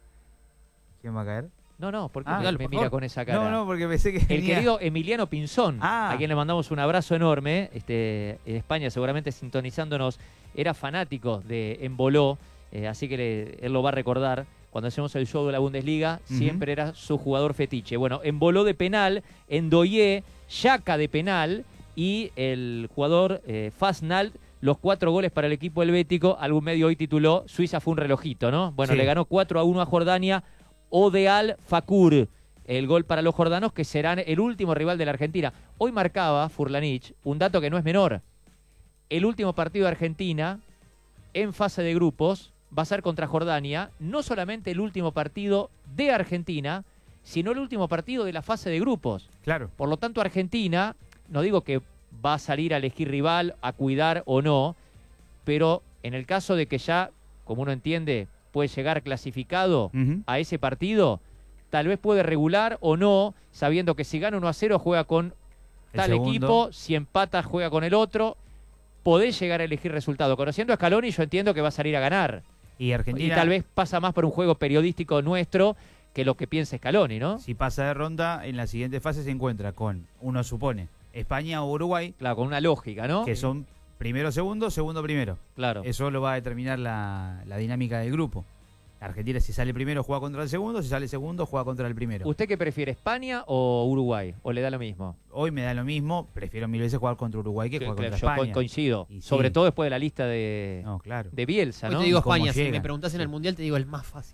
¿Quién va a caer? No, no, porque ah, me, dale, me por mira favor. con esa cara. No, no, porque pensé que El venía... querido Emiliano Pinzón, ah. a quien le mandamos un abrazo enorme. Este, en España seguramente sintonizándonos, era fanático de Embolo, eh, así que le, él lo va a recordar. Cuando hacemos el show de la Bundesliga, uh-huh. siempre era su jugador fetiche. Bueno, Embolo de penal, Ndoye, Xhaka de penal y el jugador eh, Fasnalt, los cuatro goles para el equipo helvético. Algún medio hoy tituló Suiza fue un relojito, ¿no? Bueno, sí. Le ganó cuatro a uno a Jordania. Odeal Fakur, el gol para los jordanos, que serán el último rival de la Argentina. Hoy marcaba Furlanich un dato que no es menor. El último partido de Argentina en fase de grupos va a ser contra Jordania, no solamente el último partido de Argentina, sino el último partido de la fase de grupos. Claro. Por lo tanto, Argentina, no digo que va a salir a elegir rival, a cuidar o no, pero en el caso de que ya, como uno entiende, puede llegar clasificado uh-huh. a ese partido, tal vez puede regular o no, sabiendo que si gana uno a cero juega con tal equipo, si empata juega con el otro, podés llegar a elegir resultado. Conociendo a Scaloni, yo entiendo que va a salir a ganar. Y Argentina... Y tal vez pasa más por un juego periodístico nuestro que lo que piensa Scaloni, ¿no? Si pasa de ronda, en la siguiente fase se encuentra con, uno supone, España o Uruguay. Claro, con una lógica, ¿no? Que son primero, segundo, segundo, primero. Claro. Eso lo va a determinar la, la dinámica del grupo. Argentina, si sale primero, juega contra el segundo. Si sale segundo, juega contra el primero. ¿Usted qué prefiere, España o Uruguay? ¿O le da lo mismo? Hoy me da lo mismo. Prefiero mil veces jugar contra Uruguay que, que jugar contra yo España. Yo coincido. Sí. Sobre todo después de la lista de, no, claro. de Bielsa, hoy ¿no? te digo España. Si me preguntás en sí. el Mundial, te digo el más fácil.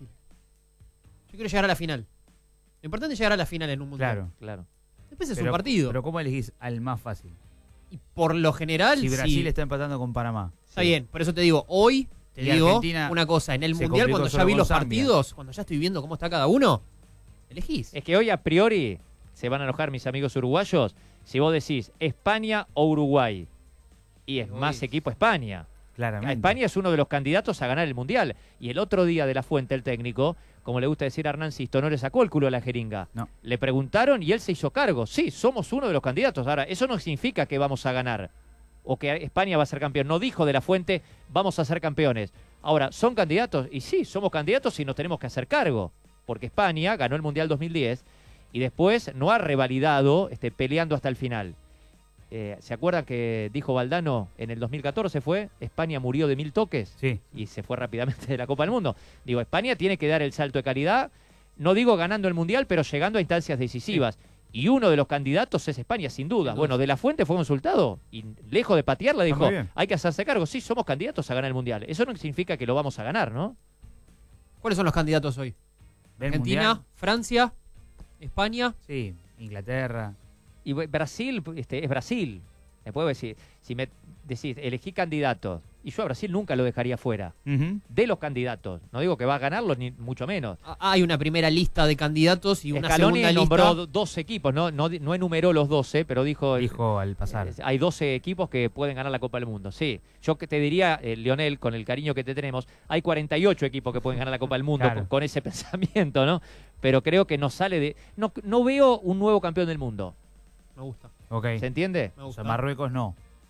Yo quiero llegar a la final. Lo importante es llegar a la final en un Mundial. Claro, claro. Después es pero, un partido. Pero ¿cómo elegís al más fácil? Y por lo general... Si Brasil sí. está empatando con Panamá. Está sí. bien, por eso te digo, hoy te y digo Argentina una cosa. En el Mundial, cuando ya vi los Zambia. partidos, cuando ya estoy viendo cómo está cada uno, elegís. Es que hoy a priori se van a enojar mis amigos uruguayos si vos decís España o Uruguay. Y es Uy. más equipo España. Claramente. España es uno de los candidatos a ganar el Mundial. Y el otro día de la Fuente, el técnico, como le gusta decir a Hernán Sisto, no le sacó el culo a la jeringa. No. Le preguntaron y él se hizo cargo. Sí, somos uno de los candidatos. Ahora, eso no significa que vamos a ganar o que España va a ser campeón. No dijo de la Fuente, vamos a ser campeones. Ahora, ¿son candidatos? Y sí, somos candidatos y nos tenemos que hacer cargo. Porque España ganó el Mundial dos mil diez y después no ha revalidado este, peleando hasta el final. Eh, ¿Se acuerdan que dijo Valdano en el dos mil catorce fue? España murió de mil toques sí. y se fue rápidamente de la Copa del Mundo. Digo, España tiene que dar el salto de calidad, no digo ganando el Mundial, pero llegando a instancias decisivas. Sí. Y uno de los candidatos es España, sin duda. Sin bueno, duda. De la Fuente fue consultado y lejos de patearla dijo, hay que hacerse cargo. Sí, somos candidatos a ganar el Mundial. Eso no significa que lo vamos a ganar, ¿no? ¿Cuáles son los candidatos hoy? Argentina, mundial. Francia, España. Sí, Inglaterra. Y Brasil, este, es Brasil. Me puedo decir, si me decís, elegí candidatos, y yo a Brasil nunca lo dejaría fuera. Uh-huh. De los candidatos. No digo que va a ganarlo, ni mucho menos. Hay una primera lista de candidatos y una Scaloni segunda nombró lista. doce equipos, no, no, no enumeró los doce, pero dijo... Dijo al pasar. Eh, hay doce equipos que pueden ganar la Copa del Mundo, sí. Yo que te diría, eh, Lionel, con el cariño que te tenemos, hay cuarenta y ocho equipos que pueden ganar la Copa del Mundo claro. con, con ese pensamiento, ¿no? Pero creo que no sale de... No, no veo un nuevo campeón del mundo. Me gusta. Okay. ¿Se entiende? Me gusta. O sea, Marruecos no.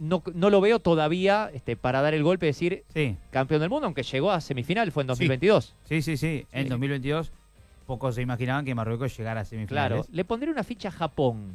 no, no lo veo todavía este, para dar el golpe y decir sí. campeón del mundo, aunque llegó a semifinal, fue en dos mil veintidós. Sí, sí, sí. sí. En dos mil veintidós pocos se imaginaban que Marruecos llegara a semifinales. Claro, le pondré una ficha a Japón.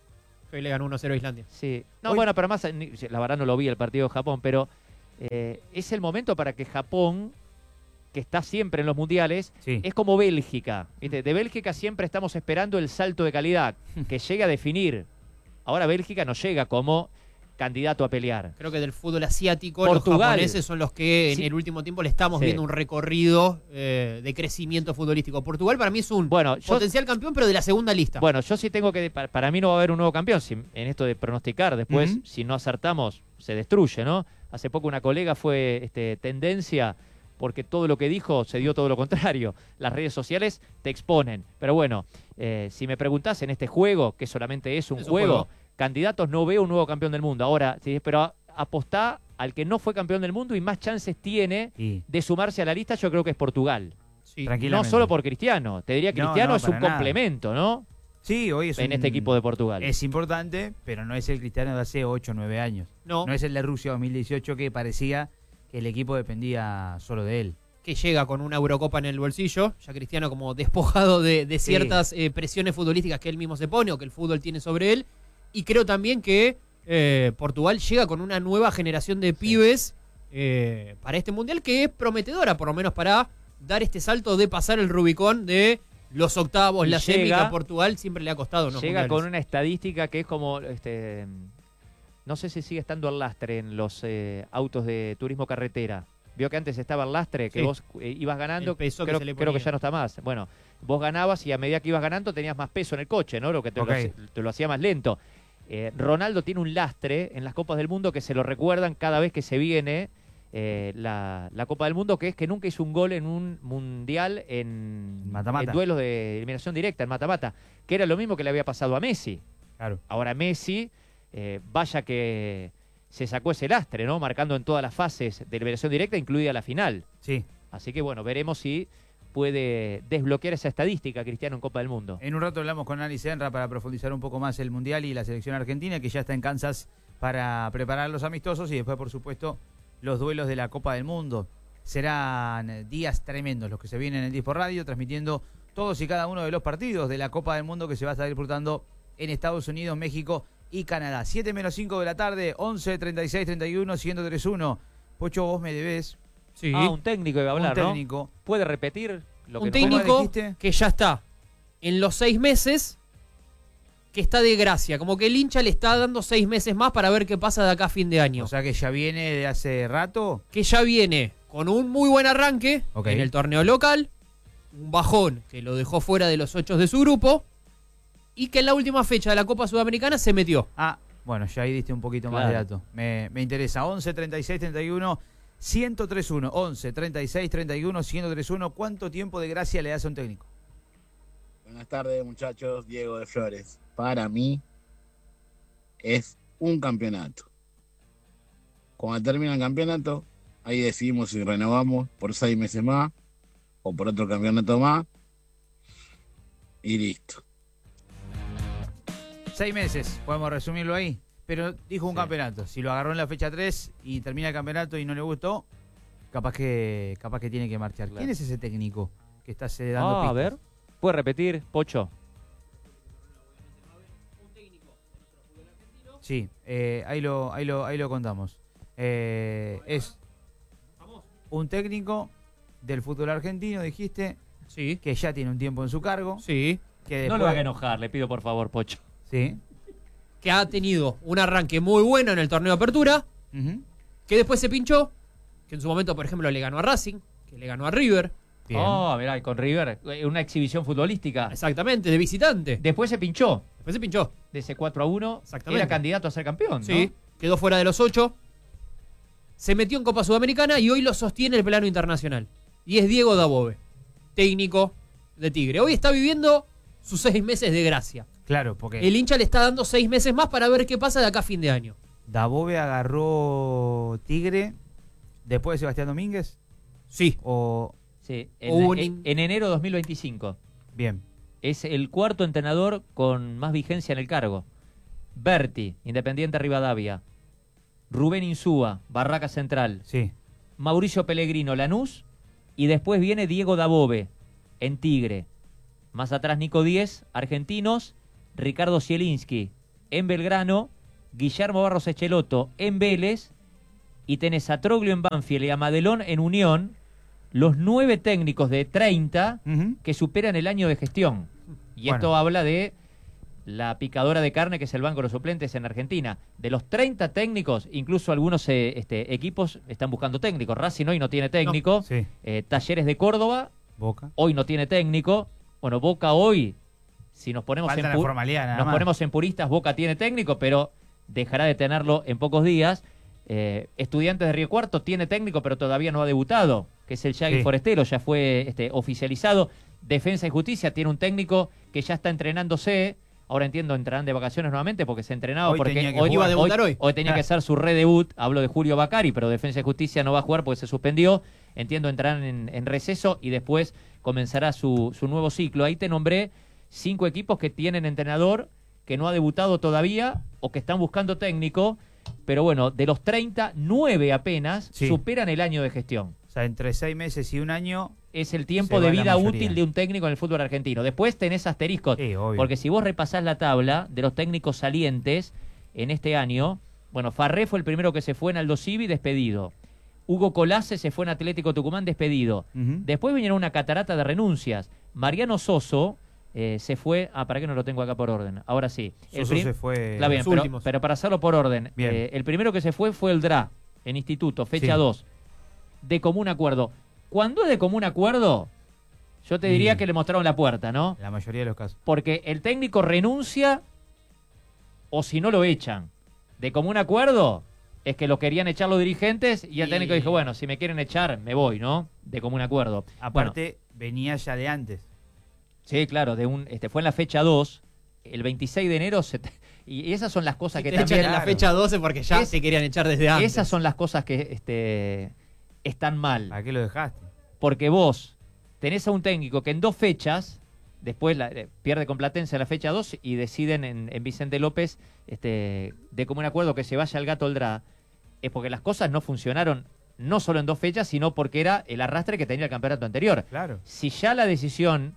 Hoy le ganó uno cero a Islandia. Sí. No, Hoy... bueno, pero más, la verdad no lo vi el partido de Japón, pero eh, es el momento para que Japón, que está siempre en los mundiales, sí. es como Bélgica. ¿Viste? De Bélgica siempre estamos esperando el salto de calidad, que llegue a definir. Ahora Bélgica no llega como candidato a pelear. Creo que del fútbol asiático Portugal. Los japoneses son los que sí. en el último tiempo le estamos sí. viendo un recorrido eh, de crecimiento futbolístico. Portugal para mí es un bueno, yo, potencial campeón, pero de la segunda lista. Bueno, yo sí tengo que... Para, para mí no va a haber un nuevo campeón si, en esto de pronosticar. Después, uh-huh. si no acertamos, se destruye, ¿no? Hace poco una colega fue este, tendencia porque todo lo que dijo se dio todo lo contrario. Las redes sociales te exponen. Pero bueno, eh, si me preguntás en este juego, que solamente es un, es un juego... juego candidatos no veo un nuevo campeón del mundo. Ahora, sí, pero apostá al que no fue campeón del mundo y más chances tiene sí. de sumarse a la lista, yo creo que es Portugal. Sí. No solo por Cristiano. Te diría Cristiano no, no, es un nada. complemento, ¿no? Sí, hoy es en un, este equipo de Portugal. Es importante, pero no es el Cristiano de hace ocho o nueve años. No. No es el de Rusia dos mil dieciocho que parecía que el equipo dependía solo de él. Que llega con una Eurocopa en el bolsillo, ya Cristiano como despojado de, de ciertas sí. eh, presiones futbolísticas que él mismo se pone o que el fútbol tiene sobre él. Y creo también que eh, Portugal llega con una nueva generación de pibes eh, para este mundial que es prometedora, por lo menos para dar este salto de pasar el Rubicón de los octavos, y la llega, semi, a Portugal siempre le ha costado. ¿no? Llega con una estadística que es como, este, no sé si sigue estando el lastre en los eh, autos de turismo carretera. Vio que antes estaba el lastre, que sí. vos eh, ibas ganando, peso creo, que creo que ya no está más. Bueno, vos ganabas y a medida que ibas ganando tenías más peso en el coche, ¿no? Lo que te, okay. lo, te lo hacía más lento. Eh, Ronaldo tiene un lastre en las Copas del Mundo que se lo recuerdan cada vez que se viene eh, la, la Copa del Mundo, que es que nunca hizo un gol en un mundial en, mata-mata. en duelos de eliminación directa, en mata-mata, que era lo mismo que le había pasado a Messi. Claro. Ahora Messi, eh, vaya que se sacó ese lastre, ¿no? Marcando en todas las fases de eliminación directa, incluida la final. Sí. Así que bueno, veremos si puede desbloquear esa estadística Cristiano en Copa del Mundo. En un rato hablamos con Ani Senra para profundizar un poco más el Mundial y la selección argentina, que ya está en Kansas para preparar los amistosos y después, por supuesto, los duelos de la Copa del Mundo. Serán días tremendos los que se vienen en Dispo Radio, transmitiendo todos y cada uno de los partidos de la Copa del Mundo que se va a estar disputando en Estados Unidos, México y Canadá. siete menos cinco de la tarde, once, treinta y seis, treinta y uno, ciento treinta y uno. Pocho, vos me debés. Sí. Ah, un técnico iba a hablar, un técnico. ¿no? ¿Puede repetir lo un que Un técnico que ya está en los seis meses, que está de gracia. Como que el hincha le está dando seis meses más para ver qué pasa de acá a fin de año. O sea que ya viene de hace rato. Que ya viene con un muy buen arranque okay. en el torneo local, un bajón que lo dejó fuera de los ocho de su grupo, y que en la última fecha de la Copa Sudamericana se metió. Ah, bueno, ya ahí diste un poquito claro. más de datos. Me, me interesa. once, treinta y seis, treinta y uno, ciento treinta y uno. once, treinta y seis, treinta y uno, ciento treinta y uno. ¿Cuánto tiempo de gracia le das a un técnico? Buenas tardes, muchachos. Diego de Flores. Para mí es un campeonato. Cuando termina el campeonato, ahí decidimos si renovamos por seis meses más o por otro campeonato más y listo. Seis meses, podemos resumirlo ahí. Pero dijo un sí. campeonato. Si lo agarró en la fecha tres y termina el campeonato y no le gustó, capaz que capaz que tiene que marchar. Claro. ¿Quién es ese técnico que está se dando ah, pistas? A ver, ¿puede repetir, Pocho? Sí, eh, ahí, lo, ahí, lo, ahí lo contamos. Eh, es un técnico del fútbol argentino, dijiste, sí. que ya tiene un tiempo en su cargo. Sí. Que después... No lo haga enojar, le pido por favor, Pocho. Sí. Que ha tenido un arranque muy bueno en el torneo de apertura, uh-huh. que después se pinchó, que en su momento, por ejemplo, le ganó a Racing, que le ganó a River. Bien. Oh, mirá, con River, una exhibición futbolística. Exactamente, de visitante. Después se pinchó. Después se pinchó. De ese cuatro a uno, exactamente. Era candidato a ser campeón, sí, ¿no? Quedó fuera de los ocho. Se metió en Copa Sudamericana y hoy lo sostiene el plano internacional. Y es Diego Dabove, técnico de Tigre. Hoy está viviendo sus seis meses de gracia. Claro, porque... El hincha le está dando seis meses más para ver qué pasa de acá a fin de año. ¿Dabove agarró Tigre después de Sebastián Domínguez? Sí. O... Sí, en, o en, en enero de dos mil veinticinco. Bien. Es el cuarto entrenador con más vigencia en el cargo. Berti, Independiente Rivadavia. Rubén Insúa, Barraca Central. Sí. Mauricio Pellegrino, Lanús. Y después viene Diego Dabove, en Tigre. Más atrás Nico Díez, Argentinos. Ricardo Zielinski, en Belgrano. Guillermo Barros Echeloto, en Vélez. Y tenés a Troglio en Banfield y a Madelón en Unión. Los nueve técnicos de treinta uh-huh. que superan el año de gestión. Y bueno. esto habla de la picadora de carne que es el banco de los suplentes en Argentina. De los treinta técnicos, incluso algunos eh, este, equipos están buscando técnicos. Racing hoy no tiene técnico. No. Sí. Eh, Talleres de Córdoba, Boca. Hoy no tiene técnico. Bueno, Boca hoy, si nos ponemos, en, pu- nos ponemos en puristas, Boca tiene técnico, pero dejará de tenerlo en pocos días. Eh, Estudiantes de Río Cuarto tiene técnico, pero todavía no ha debutado, que es el Yagui sí. Forestero, ya fue este, oficializado. Defensa y Justicia tiene un técnico que ya está entrenándose. Ahora entiendo, entrarán de vacaciones nuevamente porque se entrenaba. Hoy porque hoy iba a debutar hoy. Hoy, hoy tenía que ser su redebut. Hablo de Julio Bacari, pero Defensa y Justicia no va a jugar porque se suspendió. Entiendo, entrarán en, en receso y después comenzará su, su nuevo ciclo. Ahí te nombré cinco equipos que tienen entrenador, que no ha debutado todavía o que están buscando técnico. Pero bueno, de los treinta, nueve apenas sí. superan el año de gestión. O sea, entre seis meses y un año es el tiempo de vida útil de un técnico en el fútbol argentino. Después tenés asteriscos, sí, porque si vos repasás la tabla de los técnicos salientes en este año, bueno, Farré fue el primero que se fue en Aldo Civi, despedido. Hugo Colase se fue en Atlético Tucumán, despedido. Uh-huh. Después vinieron una catarata de renuncias. Mariano Soso eh, se fue... Ah, ¿para qué no lo tengo acá por orden? Ahora sí. El Soso prim- se fue... Claro, bien, pero, pero para hacerlo por orden. Eh, el primero que se fue fue el D R A, en Instituto, fecha sí. dos. De común acuerdo. Cuando es de común acuerdo, yo te diría y... que le mostraron la puerta, ¿no? La mayoría de los casos. Porque el técnico renuncia o si no lo echan. De común acuerdo es que lo querían echar los dirigentes y el y... técnico dijo, bueno, si me quieren echar, me voy, ¿no? De común acuerdo. Aparte, bueno, venía ya de antes. Sí, claro, de un este fue en la fecha dos, el veintiséis de enero, se te, y esas son las cosas sí, que te también... Echan en la fecha doce porque ya es, se querían echar desde antes. Esas son las cosas que... este están mal. ¿Para qué lo dejaste? Porque vos tenés a un técnico que en dos fechas, después la, eh, pierde con Platense en la fecha dos y deciden en, en Vicente López, este, de común acuerdo, que se vaya el gato al D R A, es porque las cosas no funcionaron, no solo en dos fechas, sino porque era el arrastre que tenía el campeonato anterior. Claro. Si ya la decisión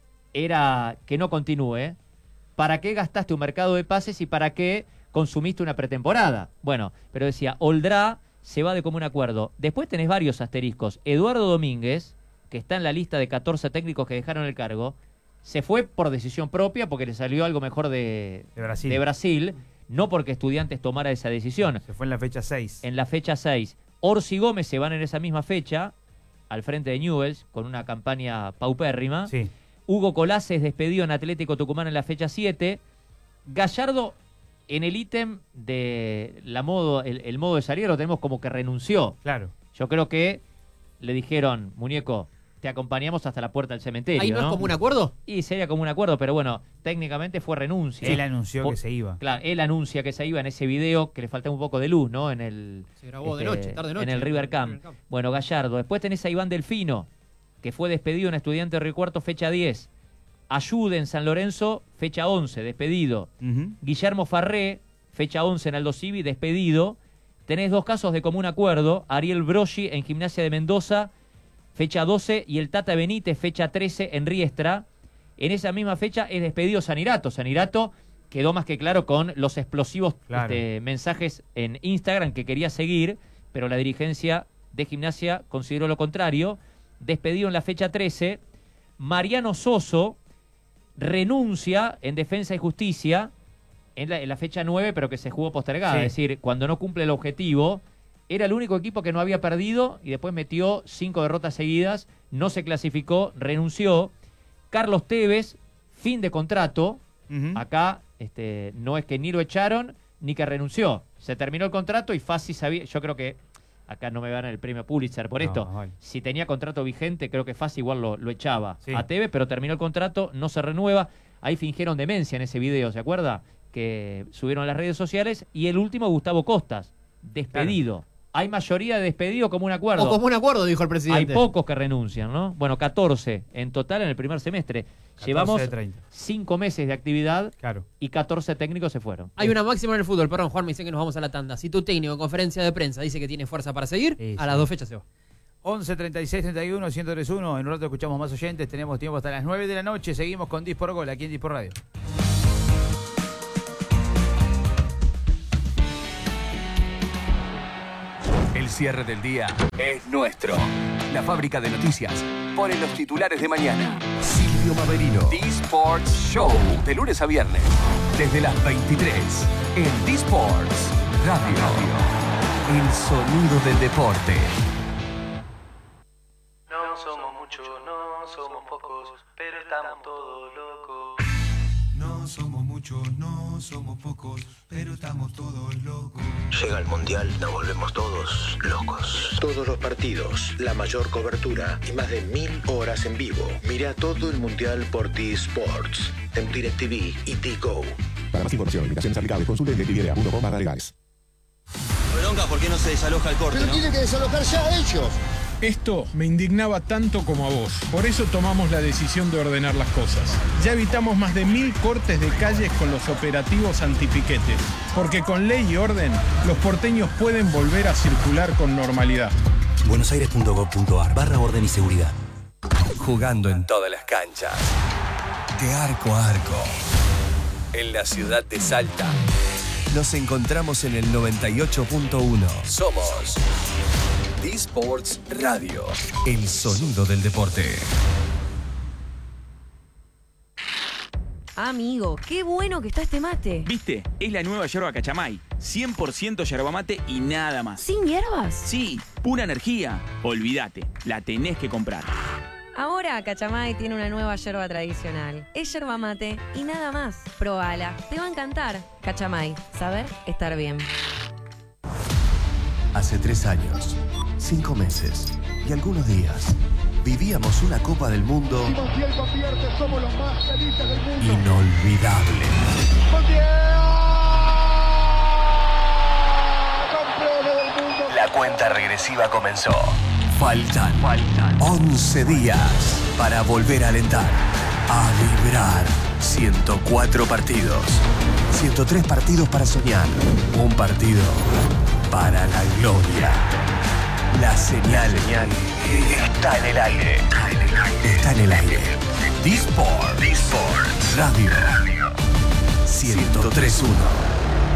era que no continúe, ¿para qué gastaste un mercado de pases y para qué consumiste una pretemporada? Bueno, pero decía, el D R A se va de común acuerdo. Después tenés varios asteriscos. Eduardo Domínguez, que está en la lista de catorce técnicos que dejaron el cargo, se fue por decisión propia porque le salió algo mejor de, de, Brasil. de Brasil, no porque Estudiantes tomara esa decisión. Se fue en la fecha seis. En la fecha seis. Orsi y Gómez se van en esa misma fecha, al frente de Newell's, con una campaña paupérrima. Sí. Hugo Colase es despedido en Atlético Tucumán en la fecha siete. Gallardo... En el ítem de la modo, el, el modo de salir lo tenemos como que renunció. Claro. Yo creo que le dijeron, muñeco, te acompañamos hasta la puerta del cementerio. ¿Ahí no, ¿no? es como un acuerdo? Y sería como un acuerdo, pero bueno, técnicamente fue renuncia. Él anunció Por, que se iba. Claro, él anuncia que se iba en ese video que le faltaba un poco de luz, ¿no? En el, se grabó este, de noche, tarde noche. En el River Camp. River Camp. Bueno, Gallardo. Después tenés a Iván Delfino, que fue despedido en Estudiante de Río Cuarto, fecha diez. Ayude en San Lorenzo, fecha once, despedido. Uh-huh. Guillermo Farré, fecha once en Aldo Civi, despedido. Tenés dos casos de común acuerdo. Ariel Broggi en Gimnasia de Mendoza, fecha doce, y el Tata Benítez, fecha trece, en Riestra. En esa misma fecha es despedido Sanirato. Sanirato quedó más que claro con los explosivos claro. este, mensajes en Instagram que quería seguir, pero la dirigencia de Gimnasia consideró lo contrario. Despedido en la fecha trece. Mariano Soso renuncia en Defensa y Justicia En la, en la fecha nueve, pero que se jugó postergada. Sí. Es decir, cuando no cumple el objetivo, era el único equipo que no había perdido y después metió cinco derrotas seguidas, no se clasificó, renunció. Carlos Tevez, fin de contrato. Uh-huh. Acá este, no es que ni lo echaron ni que renunció. Se terminó el contrato y Fassi sabía, yo creo que acá no me van el premio Pulitzer por no, esto. Vale. Si tenía contrato vigente, creo que Fassi igual lo, lo echaba sí. a Tevez, pero terminó el contrato, no se renueva. Ahí fingieron demencia en ese video, ¿se acuerda? Que subieron a las redes sociales. Y el último, Gustavo Costas, despedido. Claro. Hay mayoría de despedido como un acuerdo. O como un acuerdo, dijo el presidente. Hay pocos que renuncian, ¿no? Bueno, catorce en total en el primer semestre. Llevamos cinco meses de actividad claro. y catorce técnicos se fueron. Hay una máxima en el fútbol, perdón, Juan, me dice que nos vamos a la tanda. Si tu técnico en conferencia de prensa dice que tiene fuerza para seguir, sí, a sí. las dos fechas se va. once, treinta y seis, treinta y uno, ciento tres uno. En un rato escuchamos más oyentes. Tenemos tiempo hasta las nueve de la noche. Seguimos con Dispor Gol aquí en Dispor Radio. El cierre del día es nuestro. La fábrica de noticias pone los titulares de mañana. Silvio Maverino. D-Sports Show. De lunes a viernes. Desde las veintitrés. En D-Sports Radio. El sonido del deporte. No somos muchos, no somos pocos, pero estamos todos locos. No somos muchos, no somos pocos, pero estamos todos locos. Llega el Mundial, nos volvemos todos locos. Todos los partidos, la mayor cobertura y más de mil horas en vivo. Mira todo el Mundial por D-Sports, en DirecTV y D-Go. Para más información, limitaciones aplicables, consulte en directv punto com barra legales. Bronca, ¿por qué no se desaloja el corte? Pero ¿no? tiene que desalojar ya ellos. Esto me indignaba tanto como a vos. Por eso tomamos la decisión de ordenar las cosas. Ya evitamos más de mil cortes de calles con los operativos antipiquetes. Porque con ley y orden, los porteños pueden volver a circular con normalidad. buenosaires punto gov punto ar barra orden y seguridad. Jugando en todas las canchas. De arco a arco. En la ciudad de Salta. Nos encontramos en el noventa y ocho punto uno. Somos D-Sports Radio, el sonido del deporte. Amigo, qué bueno que está este mate. ¿Viste? Es la nueva yerba Cachamay. cien por ciento yerba mate y nada más. ¿Sin hierbas? Sí, pura energía. Olvídate, la tenés que comprar. Ahora Cachamay tiene una nueva yerba tradicional. Es yerba mate y nada más. Probala, te va a encantar. Cachamay, saber estar bien. Hace tres años, cinco meses y algunos días, vivíamos una Copa del Mundo inolvidable. La cuenta regresiva comenzó. Faltan, Faltan once días para volver a alentar, a vibrar. ciento cuatro partidos, ciento tres partidos para soñar, un partido para la gloria. La señal, señal está en el aire. Está en el aire. D-Sport. D-Sport. Radio. ciento tres punto uno.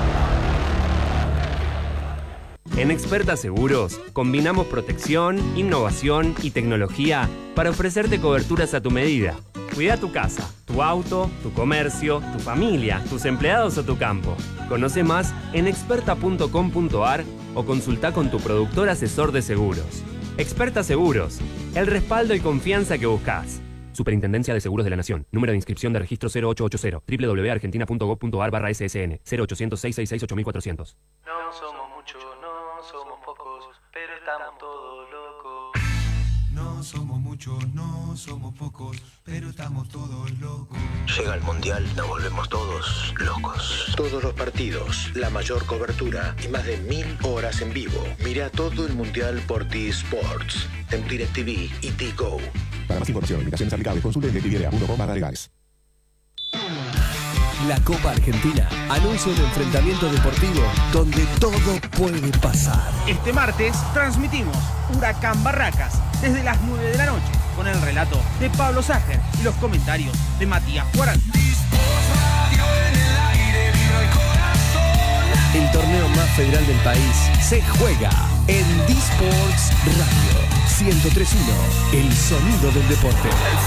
En Experta Seguros, combinamos protección, innovación y tecnología para ofrecerte coberturas a tu medida. Cuida tu casa, tu auto, tu comercio, tu familia, tus empleados o tu campo. Conoce más en experta punto com punto ar o consulta con tu productor asesor de seguros. Experta Seguros, el respaldo y confianza que buscas. Superintendencia de Seguros de la Nación. Número de inscripción de registro cero ocho ocho cero. doble u doble u doble u punto argentina punto gov punto ar barra S S N. cero ochocientos, seiscientos sesenta y seis, ocho mil cuatrocientos. No somos muchos, no somos pocos, pero estamos todos locos. No somos muchos, no somos pocos, pero estamos todos locos. Llega el Mundial, nos volvemos todos locos. Todos los partidos, la mayor cobertura y más de mil horas en vivo. Mira todo el Mundial por D-Sports, en DirecTV y D-Go. Para más información, limitaciones aplicables, consulte en directv punto com barra legales. La Copa Argentina anuncia un enfrentamiento deportivo donde todo puede pasar. Este martes transmitimos Huracán Barracas desde las nueve de la noche con el relato de Pablo Ságer y los comentarios de Matías Guarán. El torneo más federal del país se juega en D-Sports Radio ciento tres punto uno, el sonido del deporte.